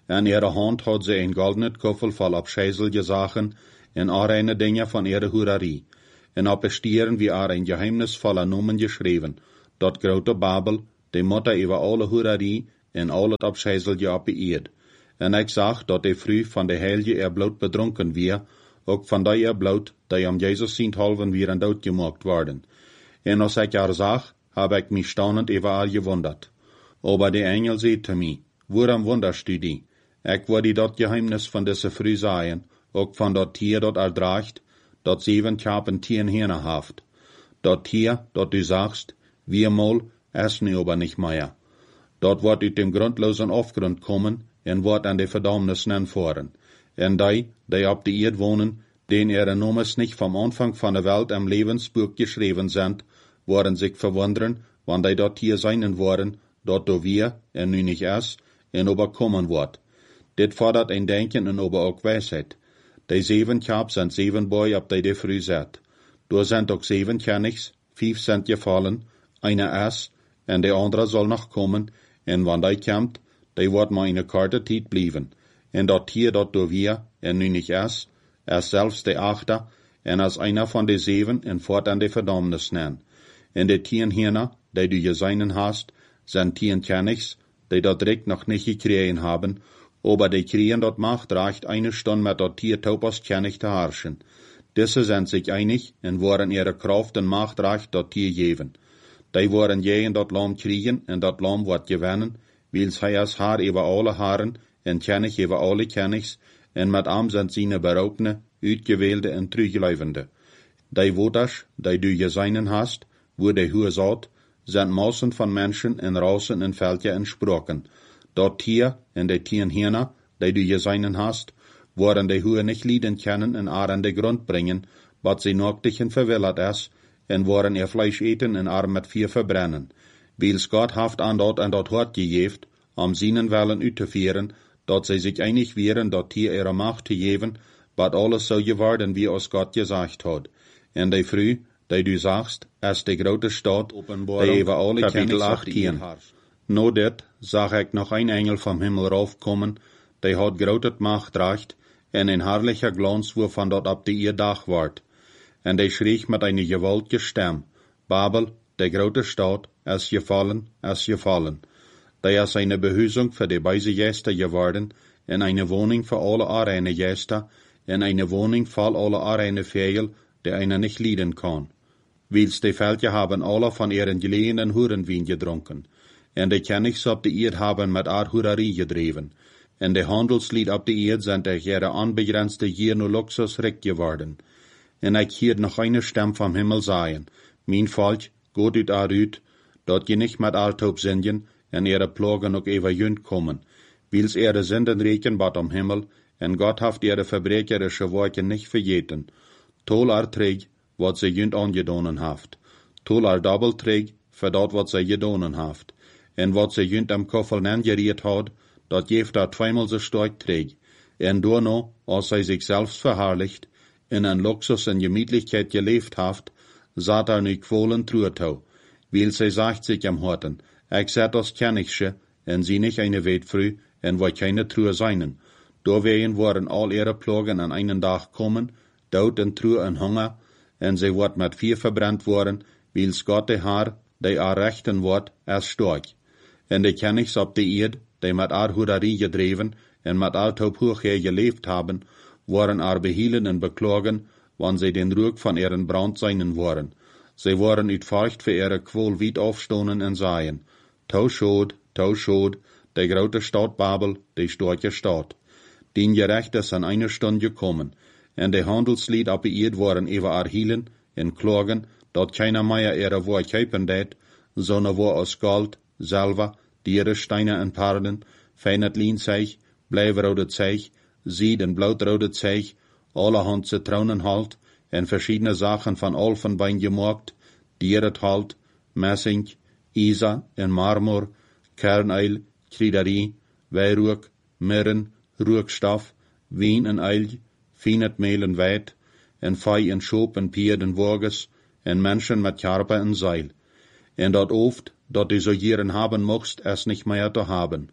En ihre Hand had ze een goldenen kuffel vol abscheiselige Sachen en allerlei Dinge von ihrer Hurerie. En op de stieren wie er een geheimnisvoller Nomen geschreven, dat grote Babel, de Mutter über alle Hurerie en al het abscheiselige op de eerd. En ik zag dat de vrouw van de heilige er bloed bedronken weer, ook van die er bloed, die om Jezus zijn halven weer en doodgemaakt worden. En als ik haar zag, heb ik mich staunend über haar gewundert. Aber de Engel zei te mij, waarom wunderst du die? Ik wil die dat geheimnis van deze vrouw zeggen, ook van dat Tier dat er draagt, dat zeven Kapen tien Hähne haft. Dat Tier, dat du sagst, viermal, es nu aber nicht mehr. Dat wordt uit dem grundlosen Afgrund kommen en wordt aan de verdammnis voeren. En die, die op de Erd wohnen, den ihre Nomens nicht vom Anfang von der Welt im Lebensbuch geschrieben sind, worden sich verwundern, wann die dort hier sein worden, dort do wir, en nu nicht es, en aber kommen wird. Dit fordert ein Denken en aber auch Weisheit. Die zeven Kap sind zeven Boy, op die de früh zet. Da sind auch zeven Königs, vijf sind gefallen, einer es, en de andere soll noch kommen, en wann die kommt, die wird mal eine korte Zeit bleiben. En dat hier dort do wir, en nu nicht es, er selbst de achter, en als einer von de zeven en fort an de verdammnis nennen. En de tien Hähne, die du geseinen hast, sind tien Königs, die dat direkt noch nicht gekriegen haben, aber die kriegen dort Macht reicht eine Stunde mit dort Tier Taupas König zu herrschen. Diese sind sich einig und wollen ihre Kraft und Macht reicht dort Tier geben. Die wollen je in dort Land kriegen und dort Land wird gewinnen, weil sie als Haar über alle Haaren und König über alle Königs und mit ihm sind seine beraubene, uitgewählte und trügeleivende. Die Wotas, die du geseinen hast, wo die Hur saat, sind Massen von Menschen in Rassen und Völker entsprochen. Dort Tier und die tien Hähne, die du geseinen hast, worden die Hur nicht lieden können und ar an den Grund bringen, was sie noctig und verwillert ist, und worden ihr Fleisch eten und ar mit vier verbrennen. Weils Gott haft an dort an dort Hort gegeft, um seinen Willen uitzuführen, dat sie sich einig wären, dort Tier ihre Macht zu geben, wat alles so geworden, wie aus Gott gesagt hat. Und die Früh, die du sagst, ist die große Stadt, die über alle Kapitel achtzehn. No dit zag ik nog een Engel vom Himmel raufkommen, die hat große Macht recht, en ein herrlicher Glanz, wovon dort ab die ihr Dach ward. En die schrie mit einer gewaltige Stimme, Babel, die große Stadt, ist gefallen, ist gefallen. Die ist eine Behüsung für die beise Gäste geworden, en eine Wohnung für alle arene Gäste, en eine Wohnung voll alle arene Vögel, die einer nicht lieden kann. Weils die Völker haben alle von ihren gelegenen Hurenwein getrunken, en die Königs op de Erd haben mit ar Hurerie gedreven, en de Handelslied op de Erd sind durch ihre unbegrenzte Gier nur Luxus recht geworden. En ik hier noch eine Stimme vom Himmel sagen, mein Volk, geht ut ar ut, dort je nicht mit Althoop singen, en ihre Plagen ook über jünd kommen, weils ihre Sünden reken bat am Himmel, en Gott haft ihre verbrecherische Worte nicht vergeten. Tol ar träg, wat sie jünd angedonen haft. Tol ar doppel träg, für dat wat sie gedonen haft. En wat ze jünd am Koffel nengeriert had, dat geeft dat zweimal so stark träg. En doorno, als zij sich selbst verherrlicht, in een Luxus en Gemütlichkeit gelebt haft, zat er nu kwollen truertau, weil zij sagt sich am Horten, ik zet als Königsche, en sie nicht eine Weit früh, en wo keine Truhe seinen. Doorwegen worden all ihre Plagen an einen Tag kommen, Dood en Truhe en Hunger, en sie wordt met vier verbrannt worden, weils Gott de Haar, die er rechten wordt, er stark. En de Königs op de Erd, die met ar Hurerie gedreven en met althoop hoogheid geleefd haben, worden er behielen en beklagen, wann sie den Ruck von ihren Brand seinen worden. Sie worden uit Furcht für ihre Quol weit aufstonen en sagen, Tau schod, tau schod, die grote Stadt Babel, die starke Stadt. Den Gerecht ist an eine Stunde gekommen, en de Handelslied op de Erd worden über er hielen en klagen, dat keiner mehr ihre Wohl kaufen det, sondern wo aus Gold, Silber, Dieren, Steine en Perlen, feinet Lienzeug, bleivrode Zeug, Sied en blautrode Zeug, allerhand Zitronen halt, en verschiedene Sachen von Elfenbein gemacht, Dieret halt, Messing, Isa en Marmor, Kerneil, Kriederie, Weihrug, Mirren, Ruckstoff, Wien en Eil, Fienet Mehl en Weit, en Fei en Schop en Pier en Woges, en Menschen mit Karpe en Seil. En dat oft, dat du so jieren haben mochst, es nicht mehr zu haben.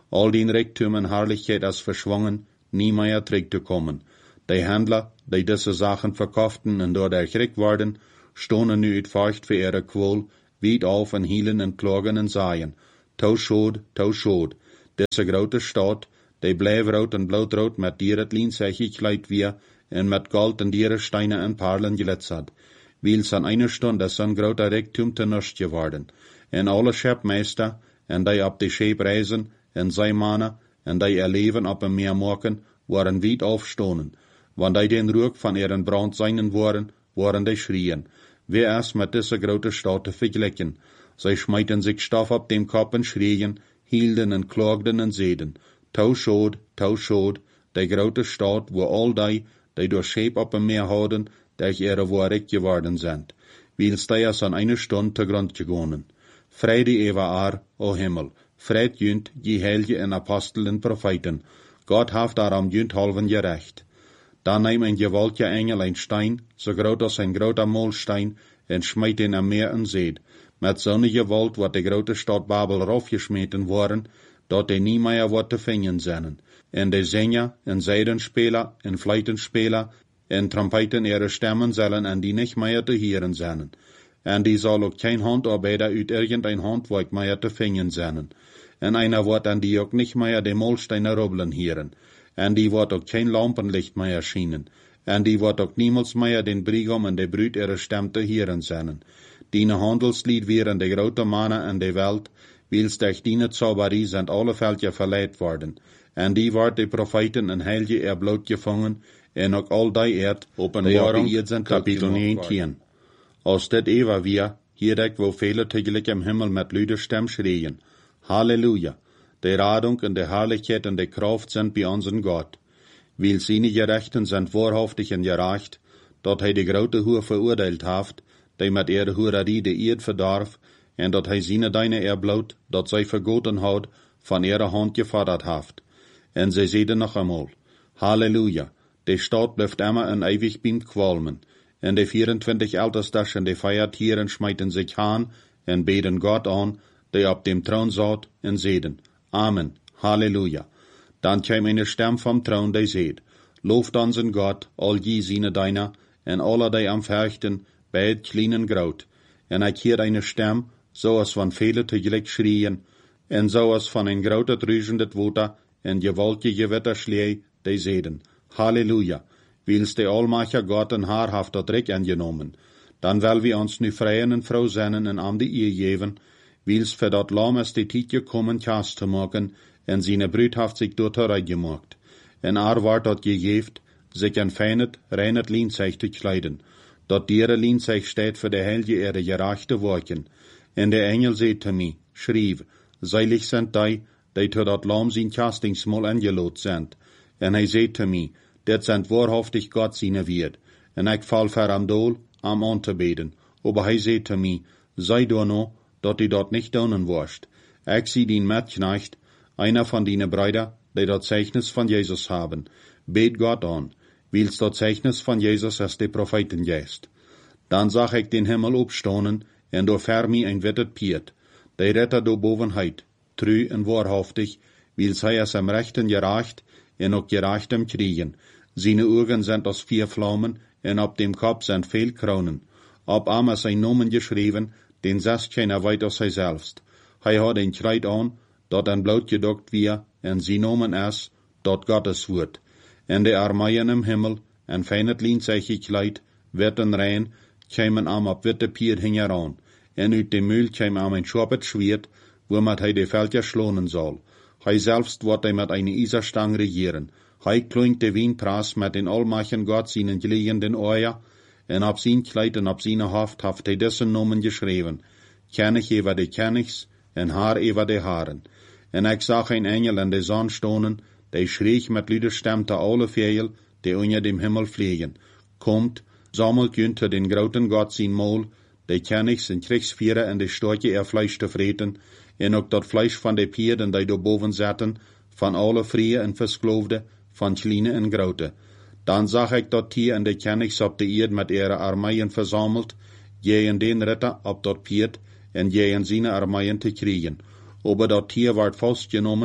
Al die Reichtum en Herrlichkeit als verschwungen, nie mehr terugzukommen. Die Händler, die diese Sachen verkauften und dort erschreckt worden, stonden nu uit Furcht für ihre Qual, weit auf en hielen en klagen en zeien, Tau schod, tau schod, diese grote Stadt, die blijfrood en blauwrood met dier het lienseiche gekleid wie, en met gold en diere steine en parlen glitzert, wils an einer Stunde zo'n grote Reichtum te nust geworden, en alle Schepmeister, en die op de Scheep reizen, en Seemannen, en die ihr Leben op een Meer maken, waren weit aufstonen, wann die den Ruck von ihren Brandseinen waren, waren die schrien, wer ist mit dieser grote Stadt te vergleichen? Sie schmeiten sich Stoff op dem Kopf en schrien, hielden en klagden en zeiden, Tau schod, tau schod, die grote Stadt, wo all die, die durch Scheep op een Meer houden, durch ihre Waarheid geworden sind, wils die es an einer Stunde te Grund gegangen. Friede ewa ar, o Himmel, Fried jünt, die Heilige en Apostel en Propheten, Gott haft darum jünt halven gerecht. Dan neem een gewaltige Engel een Stein, so groot als een groter Molstein, en smijt ihn am Meer en zeed. Met zo'n gewalt wordt de grote stad Babel raufgeschmeten worden, dat die nie meer wordt te vinden zijn. En de Sänger, en Seidenspeler, en Fleitenspeler, en Trompeten ihre Stemmen zullen en die nicht mehr te hören zijn. En die zal ook geen Handarbeider uit irgendein Handwerk meer te vinden zijn. En einer wordt an die ook nicht mehr de Molsteine rubbeln hören. En die wordt ook geen Lampenlicht meer schienen. En die wordt ook niemals meer den Brigam en de Brüd ihre Stem te hören zijn. Die Handelslied wären de grote Mannen en de Welt, wils durch die Zauberie sind alle Völker verleiht worden. En die wordt de Propheten en Heilige er bloot gevangen, en ook al die Erd, Openbarung, Kapitel negentien. Als dit Eva wir, hier ik wo viele tegelijk im Himmel met luide Stem schreien, Halleluja, de Radung en de Herrlichkeit en de Kraft sind bei unseren Gott. Weil seine Gerechten sind wahrhaftig en gerecht, dat hij de grote Hure verurteilt haft, die met ihre Hurerie de Eerd verdarf, en dat hij seine deine erbloot, dat zij vergoten houd, van ihre Hand gefordert haft. En zij zeiden nog einmal, Halleluja, de Stadt blijft immer en ewig beim qualmen. En de vierentwintig Ältestes en de Feiertieren schmeiten sich aan en beten Gott an, die op dem Thron zat, en zeiden, Amen, Halleluja. Dan kwam eine Stem vom Thron, die zeid, Looft unseren Gott, all je seine deiner, en alle die am Verchten, beid klein en groot. En ik hoor eine Stem, zoals van vele tegelijk schrien, en zoals van een grote druisendet water, en gewaltige Gewitterslee, die zeiden, Halleluja, wils de Almacher Gott en haar haft dat rek angenomen. Dan wil we ons nu vrijen en vrouw zijn en aan de eer geven, wils voor dat lam is de tijd gekommen kaas te maken, en zijn bruid haft zich door te gemaakt. En haar wordt dat gegeeft, zich een feinet, reinet lienzeig te kleiden, dat diere lienzeig steht voor de heilige ihre gerechte werken. En de engel zei te mij, schreef, seilig sind die, die tot dat lam zijn kastingsmol angeloot sind. En hij zei te mij, dit sind wahrhaftig Gott seine Wirt. En ik val ver am dool, am an te beten. Aber hij zei te mij, sei door no, dat die dat nicht doen worst. Ik zie dien Metknecht, einer von dienen Brüder, die dat Zeichnis von Jesus haben. Bet Gott an, wils dat Zeichnis von Jesus als de Propheten geest. Dan zag ik den Himmel opstonen, en door ver mij een wittet Piet. Die retter door bovenheid, true en waarhaftig, wils hij als am rechten gerecht, en ook gerechtem kriegen. Seine Augen sind als vier Flammen, en op dem Kopf sind veel Kronen. Op am is zijn Nomen geschreven, den zes keiner weit als hij selbst. Hij had een kruid aan, dat een bloot gedokt wie, en zijn Nomen is, dat Gottes woord. En de armeien im Himmel, en feinet lienzeig gekleid, wit en rein, kwamen am op witte Pier hingeraan. En uit de Mühl kwam am een schwappet Schwert, womit hij de Völker schlonen zal. Hij selbst wordt hij met eine Iserstang regieren. Hij klinkt de Wienpras met den Allmachen Gott seinen gelegenden Oer, en op zijn kleid en op zijn hoofd haft hij dessen Nomen geschreven. Kennig ewa de kennigs, en haar ewa de haren. En ik zag een engel in de zon stonen, die schreeg met luide stem te alle vijel, die onder dem Himmel vliegen. Komt, sammelt junter den groten Gott zijn mol, die kennigs en kriegsvieren en de storke er Fleisch te vreten, en ook dat Fleisch van de pierden die daar boven zaten, van alle vrije en verskloofde, van kleine en grote. Dan zag ik dat Tier en de kennigs op de eerd met ihre armeien verzameld, je en den ritter op dat Pierd, en je en zijn armeien te kriegen. Aber dat Tier werd vastgenomen,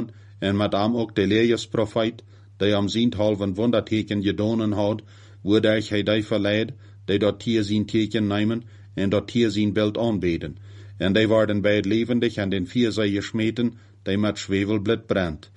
en met am ook de Elias profeet, die am zienthalven wonderteken gedonen had, wordach hij die verleid, die dat hier zijn teken nemen, en dat hier zijn beeld aanbeden. En die worden beid levendig aan den vier zij gesmeten, die met Schwefelblit brandt.